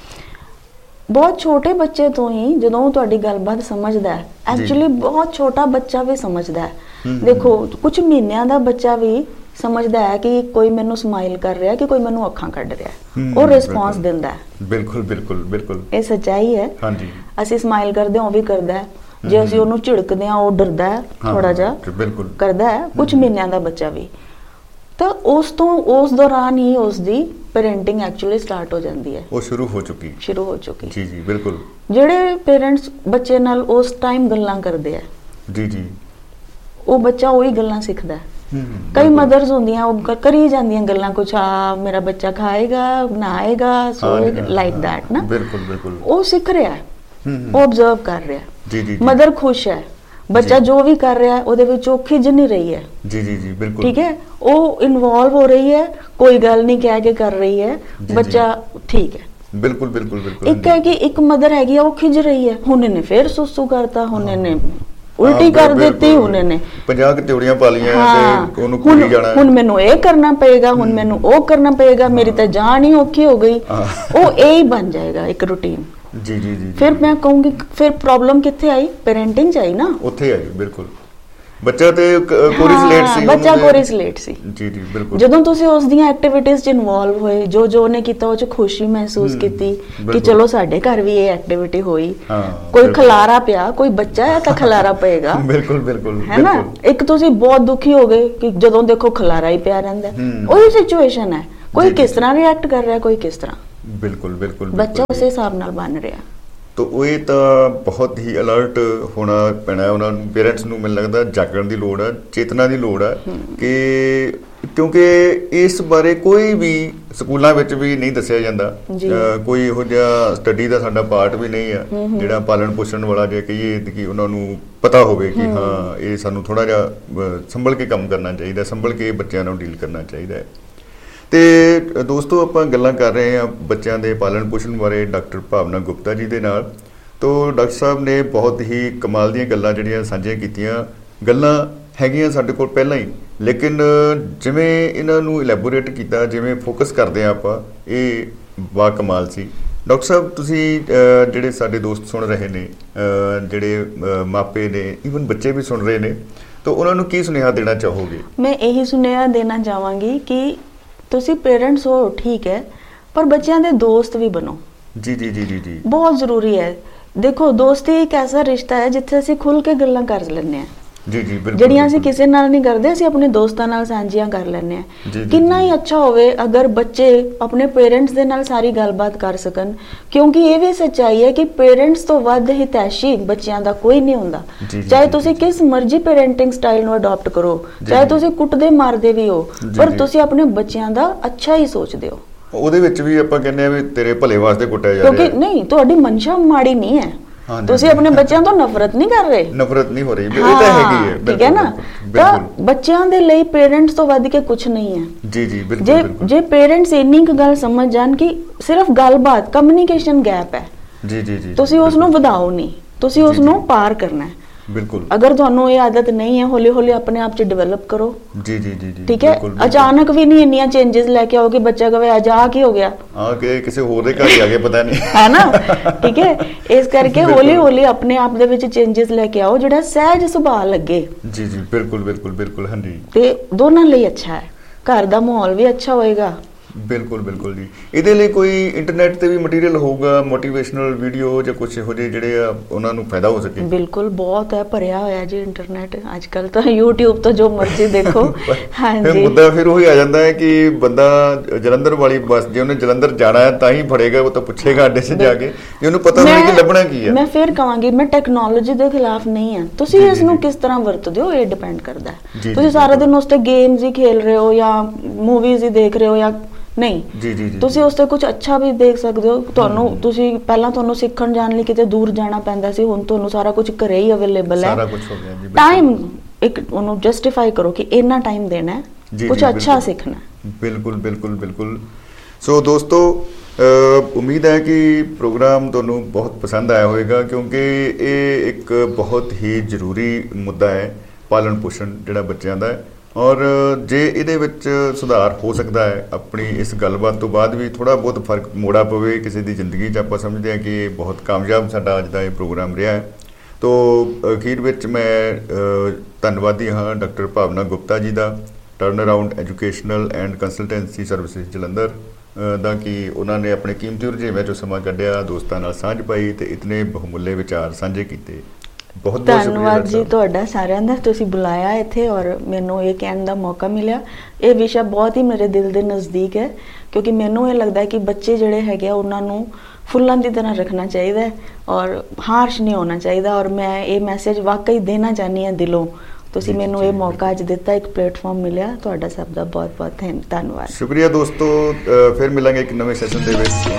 ਬਹੁਤ ਛੋਟੇ ਬੱਚੇ ਤੋਂ ਹੀ ਜਦੋਂ ਤੁਹਾਡੀ ਗੱਲਬਾਤ ਸਮਝਦਾ ਹੈ, ਐਕਚੁਅਲੀ ਬਹੁਤ ਛੋਟਾ ਬੱਚਾ ਵੀ ਸਮਝਦਾ ਹੈ। ਦੇਖੋ, ਕੁਝ ਮਹੀਨਿਆਂ ਦਾ ਬੱਚਾ ਵੀ ਸਮਝਦਾ ਹੈ ਕਿ ਕੋਈ ਮੈਨੂੰ ਸਮਾਈਲ ਕਰ ਰਿਹਾ, ਕਿ ਕੋਈ ਮੈਨੂੰ ਅੱਖਾਂ ਕੱਢ ਰਿਹਾ, ਉਹ ਰਿਸਪੌਂਸ ਦਿੰਦਾ ਹੈ। ਬਿਲਕੁਲ ਬਿਲकुल ਬਿਲकुल, ਇਹ ਸੱਚਾਈ ਹੈ। ਹਾਂਜੀ, ਅਸੀਂ ਸਮਾਈਲ ਕਰਦੇ ਹਾਂ, ਉਹ ਵੀ ਕਰਦਾ ਹੈ। ਜੇ ਅਸੀਂ ਉਹਨੂੰ ਝਿੜਕਦੇ ਹਾਂ, ਉਹ ਡਰਦਾ ਹੈ, ਥੋੜਾ ਜਿਹਾ ਕਰਦਾ ਹੈ, ਕੁਝ ਮਹੀਨਿਆਂ ਦਾ ਬੱਚਾ ਵੀ। ਤਾਂ ਉਸ ਦੌਰਾਨ ਹੀ ਉਸ ਦੀ ਪੈਰੈਂਟਿੰਗ ਐਕਚੁਅਲੀ ਸਟਾਰਟ ਹੋ ਜਾਂਦੀ ਹੈ, ਉਹ ਸ਼ੁਰੂ ਹੋ ਚੁੱਕੀ। ਜੀ ਜੀ ਬਿਲਕੁਲ। ਜਿਹੜੇ ਪੇਰੈਂਟਸ ਬੱਚੇ ਨਾਲ ਉਸ ਟਾਈਮ ਗੱਲਾਂ ਕਰਦੇ ਆ, ਜੀ ਜੀ, ਉਹ ਬੱਚਾ ਉਹੀ ਗੱਲਾਂ ਸਿੱਖਦਾ ਹੈ। ਕਈ ਮਦਰਸ ਹੁੰਦੀਆਂ, ਉਹ ਕਰੀ ਜਾਂਦੀਆਂ ਗੱਲਾਂ, ਕੁਛ ਮੇਰਾ ਬੱਚਾ ਖਾਏਗਾ, ਨਹਾਏਗਾ, ਸੋਏਗਾ, ਲਾਈਕ ਦੈਟ ਨਾ। ਬਿਲਕੁਲ ਬਿਲकुल, ਉਹ ਸਿੱਖ ਰਿਹਾ ਹੈ, ਉਹ ਆਬਜ਼ਰਵ ਕਰ ਰਿਹਾ ਹੈ। ਜੀ ਜੀ, ਮਦਰ ਖੁਸ਼ ਹੈ, ਬੱਚਾ ਜੋ ਵੀ ਕਰ ਰਿਹਾ ਉਹਦੇ ਵਿੱਚ ਉਹ ਖਿਜ ਨਹੀਂ ਰਹੀ ਹੈ। ਜੀ ਜੀ ਜੀ ਬਿਲकुल, ਠੀਕ ਹੈ, ਉਹ ਇਨਵੋਲਵ ਹੋ ਰਹੀ ਹੈ, ਕੋਈ ਗੱਲ ਨਹੀਂ ਕਹਿ ਕੇ ਕਰ ਰਹੀ ਹੈ, ਬੱਚਾ ਠੀਕ ਹੈ। ਬਿਲकुल ਬਿਲकुल ਬਿਲकुल। ਇੱਕ ਹੈ ਕਿ ਇੱਕ ਮਦਰ ਹੈਗੀ ਆ, ਉਹ ਖਿਜ ਰਹੀ ਹੈ, ਹੁਣ ਇਹਨੇ ਫੇਰ ਸੁਸੂ ਕਰਤਾ, ਹੁਣ ਇਹਨੇ ਉਲਟੀ ਕਰ ਦਿੱਤੀ, ਹੁਣ ਇਹਨੇ 50 ਤਿਉੜੀਆਂ ਪਾ ਲਈਆਂ ਤੇ ਉਹਨੂੰ ਕੁੜੀ ਜਾਣਾ, ਹੁਣ ਮੈਨੂੰ ਇਹ ਕਰਨਾ ਪਏਗਾ, ਹੁਣ ਮੈਨੂੰ ਉਹ ਕਰਨਾ ਪਏਗਾ, ਮੇਰੀ ਤਾਂ ਜਾਨ ਹੀ ਔਖੀ ਹੋ ਗਈ। ਉਹ ਇਹ ਹੀ ਬਣ ਜਾਏਗਾ ਇੱਕ ਰੂਟੀਨ। ਜੀ ਜੀ ਜੀ, ਫਿਰ ਮੈਂ ਕਹੂੰਗੀ ਫਿਰ ਪ੍ਰੋਬਲਮ ਕਿੱਥੇ ਆਈ? ਪੈਰੈਂਟਿੰਗ ਚ ਆਈ ਨਾ, ਉੱਥੇ ਆਈ। ਬਿਲकुल, ਬੱਚਾ ਤੇ ਕੋਰਿਸਲੇਟ ਸੀ, ਬੱਚਾ ਕੋਰਿਸਲੇਟ ਸੀ। ਜੀ ਜੀ ਬਿਲकुल, ਜਦੋਂ ਤੁਸੀਂ ਉਸ ਦੀਆਂ ਐਕਟੀਵਿਟੀਜ਼ ਚ ਇਨਵੋਲਵ ਹੋਏ, ਜੋ ਉਹਨੇ ਕੀਤਾ ਉਹ ਚ ਖੁਸ਼ੀ ਮਹਿਸੂਸ ਕੀਤੀ ਕਿ ਚਲੋ ਸਾਡੇ ਘਰ ਵੀ ਇਹ ਐਕਟੀਵਿਟੀ ਹੋਈ, ਕੋਈ ਖਲਾਰਾ ਪਿਆ, ਕੋਈ ਬੱਚਾ ਹੈ ਤਾਂ ਖਲਾਰਾ ਪਏਗਾ। ਬਿਲकुल ਬਿਲकुल, ਹੈ ਨਾ। ਇੱਕ ਤੁਸੀਂ ਬਹੁਤ ਦੁਖੀ ਹੋ ਗਏ ਕਿ ਜਦੋਂ ਦੇਖੋ ਖਲਾਰਾ ਹੀ ਪਿਆ ਰਹਿੰਦਾ, ਉਹੀ ਸਿਚੁਏਸ਼ਨ ਹੈ, ਕੋਈ ਕਿਸ ਤਰ੍ਹਾਂ ਰਿਐਕਟ ਕਰ ਰਿਹਾ, ਕੋਈ ਕਿਸ ਤਰ੍ਹਾਂ। ਬਿਲकुल ਬਿਲकुल, ਬੱਚਾ ਉਸੇ ਹਿਸਾਬ ਨਾਲ ਬਣ ਰਿਹਾ। तो ये तो बहुत ही अलर्ट होना पैना उन्होंने पेरेंट्स नूं। मैनूं लगदा जागण की लोड़ है, चेतना की लोड़ है कि क्योंकि इस बारे कोई भी स्कूलों में भी नहीं दसिया जाता, कोई इहो जिहा स्टडी का साडा पार्ट भी नहीं है जिहड़ा पालन पोषण वाला जे कहिए कि उन्होंने पता होवे कि हाँ ये सानूं थोड़ा जिहा संभल के काम करना चाहिए, संभल के बच्चों नाल डील करना चाहिए। तो दोस्तों आपां गल्लां कर रहे हैं बच्चों के पालन पोषण बारे डॉक्टर भावना गुप्ता जी दे नाल। तो डॉक्टर साहब ने बहुत ही कमाल दी गल्लां जिहड़ियां साझियां कीतियां, गल्लां हैगियां साडे कोल पहलां ही, लेकिन जिवें इन्हां नूं इलैबोरेट कीता, जिवें फोकस करदे आ आपां, ये बा कमाल सी। डॉक्टर साहब तुसीं जिहड़े साडे दोस्त सुन रहे ने, जिहड़े मापे ने, ईवन बच्चे भी सुन रहे ने, तो उन्हां नूं की सुनेहा देना चाहोगे? मैं यही सुनेहा देना चाहांगी कि तुसीं पेरेंट्स हो ठीक है, पर बच्चों के दोस्त भी बनो। जी जी जी जी जी बहुत जरूरी है। देखो दोस्ती एक ऐसा रिश्ता है जिथे असीं खुल के गल्लां कर लैंदे हैं। जी जी बिल्कुल, ਜਿਹੜੀਆਂ ਅਸੀਂ ਕਿਸੇ ਨਾਲ ਨਹੀਂ ਕਰਦੇ, ਅਸੀਂ ਆਪਣੇ ਦੋਸਤਾਂ ਨਾਲ ਸਾਂਝੀਆਂ ਕਰ ਲੈਂਦੇ ਆ। ਕਿੰਨਾ ਹੀ ਅੱਛਾ ਹੋਵੇ ਅਗਰ ਬੱਚੇ ਆਪਣੇ ਪੇਰੈਂਟਸ ਦੇ ਨਾਲ ਸਾਰੀ ਗੱਲਬਾਤ ਕਰ ਸਕਣ, ਕਿਉਂਕਿ ਇਹ ਵੀ ਸੱਚਾਈ ਹੈ ਕਿ ਪੇਰੈਂਟਸ ਤੋਂ ਵੱਧ ਹਿਤੈਸ਼ੀ ਬੱਚਿਆਂ ਦਾ ਕੋਈ ਨਹੀਂ ਹੁੰਦਾ। ਚਾਹੇ ਤੁਸੀਂ ਕਿਸ ਮਰਜ਼ੀ ਪੈਰੈਂਟਿੰਗ ਸਟਾਈਲ ਨੂੰ ਅਡਾਪਟ ਕਰੋ, ਚਾਹੇ ਤੁਸੀਂ ਕੁੱਟਦੇ ਮਾਰਦੇ ਵੀ ਹੋ, ਪਰ ਤੁਸੀਂ ਆਪਣੇ ਬੱਚਿਆਂ ਦਾ ਅੱਛਾ ਹੀ ਸੋਚਦੇ ਹੋ। ਉਹਦੇ ਵਿੱਚ ਵੀ ਆਪਾਂ ਕਹਿੰਦੇ ਆ ਵੀ ਤੇਰੇ ਭਲੇ ਵਾਸਤੇ ਕੁੱਟਿਆ ਜਾ ਰਿਹਾ, ਕਿਉਂਕਿ ਨਹੀਂ ਤੁਹਾਡੀ ਮਨਸ਼ਾ ਮਾੜੀ ਨਹੀਂ ਹੈ, ਤੁਸੀਂ ਆਪਣੇ ਬੱਚਿਆਂ ਤੋਂ ਨਫ਼ਰਤ ਨਹੀਂ ਕਰ ਰਹੇ, ਨਫ਼ਰਤ ਨਹੀਂ ਹੋ ਰਹੀ, ਇਹ ਤਾਂ ਹੈਗੀ ਹੈ, ਠੀਕ ਹੈ ਨਾ। ਤਾਂ ਬੱਚਿਆਂ ਦੇ ਲਈ ਪੇਰੈਂਟਸ ਤੋਂ ਵੱਧ ਕੇ ਕੁਝ ਨਹੀਂ ਹੈ। ਜੀ ਜੀ ਬਿਲਕੁਲ। ਜੇ ਪੇਰੈਂਟਸ ਇੰਨੀ ਕੁ ਗੱਲ ਸਮਝ ਜਾਣ ਕਿ ਸਿਰਫ ਗੱਲਬਾਤ ਕਮਿਊਨੀਕੇਸ਼ਨ ਗੈਪ ਹੈ, ਜੀ ਜੀ ਜੀ ਤੁਸੀਂ ਉਸ ਨੂੰ ਵਧਾਓ ਨਹੀਂ, ਤੁਸੀਂ ਉਸ ਨੂੰ ਪਾਰ ਕਰਨਾ ਹੈ। ਬਿਲਕੁਲ। ਅਗਰ ਤੁਹਾਨੂੰ ਇਹ ਆਦਤ ਨਹੀਂ ਹੈ, ਹੌਲੀ ਹੌਲੀ ਆਪਣੇ ਆਪ ਚ ਡਿਵੈਲਪ ਕਰੋ। ਜੀ ਜੀ ਜੀ ਜੀ ਠੀਕ ਹੈ। ਅਚਾਨਕ ਵੀ ਨਹੀਂ ਇੰਨੀਆਂ ਚੇਂਜਸ ਲੈ ਕੇ ਆਓਗੇ, ਬੱਚਾ ਕਹੇ ਅੱਜ ਆ ਕੀ ਹੋ ਗਿਆ, ਹਾਂ ਕਿ ਕਿਸੇ ਹੋਰ ਦੇ ਘਰ ਹੀ ਆ ਗਏ ਪਤਾ ਨਹੀਂ, ਹੈ ਨਾ। ਠੀਕ ਹੈ, ਇਸ ਕਰਕੇ ਹੌਲੀ ਹੌਲੀ ਆਪਣੇ ਆਪ ਦੇ ਵਿੱਚ ਚੇਂਜਸ ਲੈ ਕੇ ਆਓ ਜਿਹੜਾ ਸਹਿਜ ਸੁਭਾਅ ਲੱਗੇ। ਜੀ ਜੀ ਬਿਲਕੁਲ ਬਿਲकुल ਬਿਲਕੁਲ। ਹਾਂਜੀ, ਤੇ ਦੋਨਾਂ ਲਈ ਅੱਛਾ ਹੈ, ਘਰ ਦਾ ਮਾਹੌਲ ਵੀ ਅੱਛਾ ਹੋਏਗਾ। ਬਿਲਕੁਲ ਬਿਲकुल ਜੀ। ਇਹਦੇ ਲਈ ਕੋਈ ਇੰਟਰਨੈਟ ਤੇ ਵੀ ਮਟੀਰੀਅਲ ਹੋਊਗਾ, ਮੋਟੀਵੇਸ਼ਨਲ ਵੀਡੀਓ ਜਾਂ ਕੁਝ ਇਹੋ ਜਿਹੇ ਜਿਹੜੇ ਆ ਉਹਨਾਂ ਨੂੰ ਫਾਇਦਾ ਹੋ ਸਕੇ? ਬਿਲਕੁਲ, ਬਹੁਤ ਹੈ, ਭਰਿਆ ਹੋਇਆ ਜੀ ਇੰਟਰਨੈਟ ਅੱਜ ਕੱਲ ਤਾਂ, YouTube ਤੋਂ ਜੋ ਮਰਜ਼ੀ ਦੇਖੋ। ਹਾਂਜੀ, ਮੁੱਦਾ ਫਿਰ ਉਹੀ ਆ ਜਾਂਦਾ ਹੈ ਕਿ ਬੰਦਾ ਜਲੰਧਰ ਵਾਲੀ ਬੱਸ, ਜੇ ਉਹਨੇ ਜਲੰਧਰ ਜਾਣਾ ਹੈ ਤਾਂ ਹੀ ਫੜੇਗਾ, ਉਹ ਤਾਂ ਪੁੱਛੇਗਾ ਅੱਡੇ 'ਤੇ ਜਾ ਕੇ, ਜੇ ਉਹਨੂੰ ਪਤਾ ਨਹੀਂ ਕਿ ਲੱਭਣਾ ਕੀ ਹੈ। ਮੈਂ ਫਿਰ ਕਹਾਂਗੀ, ਮੈਂ ਟੈਕਨੋਲੋਜੀ ਦੇ ਖਿਲਾਫ ਨਹੀਂ ਹਾਂ, ਤੁਸੀਂ ਇਸ ਨੂੰ ਕਿਸ ਤਰ੍ਹਾਂ ਵਰਤਦੇ ਹੋ ਇਹ ਡਿਪੈਂਡ ਕਰਦਾ ਹੈ। ਤੁਸੀਂ ਸਾਰਾ ਦਿਨ ਉਸ ਤੇ ਗੇਮਸ ਹੀ ਖੇਲ ਰਹੇ ਹੋ ਜਾਂ ਮੂਵੀਜ਼ ਹੀ ਦੇਖ ਰਹੇ ਹੋ ਜਾਂ ਨਹੀਂ, ਤੁਸੀਂ ਉਸ ਤੇ ਕੁਝ ਅੱਛਾ ਵੀ ਦੇਖ ਸਕਦੇ ਹੋ। ਤੁਹਾਨੂੰ ਤੁਸੀਂ ਪਹਿਲਾਂ ਤੁਹਾਨੂੰ ਸਿੱਖਣ ਜਾਣ ਲਈ ਕਿਤੇ ਦੂਰ ਜਾਣਾ ਪੈਂਦਾ ਸੀ, ਹੁਣ ਤੁਹਾਨੂੰ ਸਾਰਾ ਕੁਝ ਘਰੇ ਹੀ ਅਵੇਲੇਬਲ ਹੈ। ਸਾਰਾ ਕੁਝ ਹੋ ਗਿਆ ਜੀ। ਟਾਈਮ ਇੱਕ ਉਹਨੂੰ ਜਸਟੀਫਾਈ ਕਰੋ ਕਿ ਇੰਨਾ ਟਾਈਮ ਦੇਣਾ ਹੈ, ਕੁਝ ਅੱਛਾ ਸਿੱਖਣਾ ਹੈ। ਬਿਲਕੁਲ ਬਿਲकुल ਬਿਲकुल। ਸੋ ਦੋਸਤੋ, ਉਮੀਦ ਹੈ ਕਿ ਪ੍ਰੋਗਰਾਮ ਤੁਹਾਨੂੰ ਬਹੁਤ ਪਸੰਦ ਆਇਆ ਹੋਵੇਗਾ, ਕਿਉਂਕਿ ਇਹ ਇੱਕ ਬਹੁਤ ਹੀ ਜ਼ਰੂਰੀ ਮੁੱਦਾ ਹੈ, ਪਾਲਣ ਪੋਸ਼ਣ ਜਿਹੜਾ ਬੱਚਿਆਂ ਦਾ ਹੈ। ਔਰ ਜੇ ਇਹਦੇ ਵਿੱਚ ਸੁਧਾਰ ਹੋ ਸਕਦਾ ਹੈ, ਆਪਣੀ ਇਸ ਗੱਲਬਾਤ ਤੋਂ ਬਾਅਦ ਵੀ ਥੋੜ੍ਹਾ ਬਹੁਤ ਫਰਕ ਮੋੜਾ ਪਵੇ ਕਿਸੇ ਦੀ ਜ਼ਿੰਦਗੀ 'ਚ, ਆਪਾਂ ਸਮਝਦੇ ਹਾਂ ਕਿ ਬਹੁਤ ਕਾਮਯਾਬ ਸਾਡਾ ਅੱਜ ਦਾ ਇਹ ਪ੍ਰੋਗਰਾਮ ਰਿਹਾ ਹੈ। ਤੋ ਅਖੀਰ ਵਿੱਚ ਮੈਂ ਧੰਨਵਾਦੀ ਹਾਂ ਡਾਕਟਰ ਭਾਵਨਾ ਗੁਪਤਾ ਜੀ ਦਾ, turn around educational and consultancy services Jalandhar ਦਾ, ਕਿ ਉਹਨਾਂ ਨੇ ਆਪਣੇ ਕੀਮਤੀ ਰੁਝੇਵਿਆਂ 'ਚੋਂ ਸਮਾਂ ਕੱਢਿਆ, ਦੋਸਤਾਂ ਨਾਲ ਸਾਂਝ ਪਾਈ ਤੇ ਇਤਨੇ ਬਹੁਮੁੱਲੇ ਵਿਚਾਰ ਸਾਂਝੇ ਕੀਤੇ। ਬਹੁਤ ਬਹੁਤ ਧੰਨਵਾਦ ਜੀ ਤੁਹਾਡਾ ਸਾਰਿਆਂ ਦਾ, ਤੁਸੀਂ ਬੁਲਾਇਆ ਇੱਥੇ ਔਰ ਮੈਨੂੰ ਇਹ ਕਹਿਣ ਦਾ ਮੌਕਾ ਮਿਲਿਆ। ਇਹ ਵਿਸ਼ਾ ਬਹੁਤ ਹੀ ਮੇਰੇ ਦਿਲ ਦੇ ਨਜ਼ਦੀਕ ਹੈ, ਕਿਉਂਕਿ ਮੈਨੂੰ ਇਹ ਲੱਗਦਾ ਹੈ ਕਿ ਬੱਚੇ ਜਿਹੜੇ ਹੈਗੇ ਆ ਉਹਨਾਂ ਨੂੰ ਫੁੱਲਾਂ ਦੀ ਤਰ੍ਹਾਂ ਰੱਖਣਾ ਚਾਹੀਦਾ ਹੈ ਔਰ ਹਾਰਸ਼ ਨਹੀਂ ਹੋਣਾ ਚਾਹੀਦਾ। ਔਰ ਮੈਂ ਇਹ ਮੈਸੇਜ ਵਾਕਈ ਦੇਣਾ ਚਾਹੁੰਦੀ ਹਾਂ ਦਿਲੋਂ। ਤੁਸੀਂ ਮੈਨੂੰ ਇਹ ਮੌਕਾ ਅੱਜ ਦਿੱਤਾ, ਇੱਕ ਪਲੇਟਫਾਰਮ ਮਿਲਿਆ, ਤੁਹਾਡਾ ਸਭ ਦਾ ਬਹੁਤ ਬਹੁਤ ਧੰਨਵਾਦ। ਸ਼ੁਕਰੀਆ ਦੋਸਤੋ, ਫਿਰ ਮਿਲਾਂਗੇ ਇੱਕ ਨਵੇਂ ਸੈਸ਼ਨ ਦੇ ਵਿੱਚ।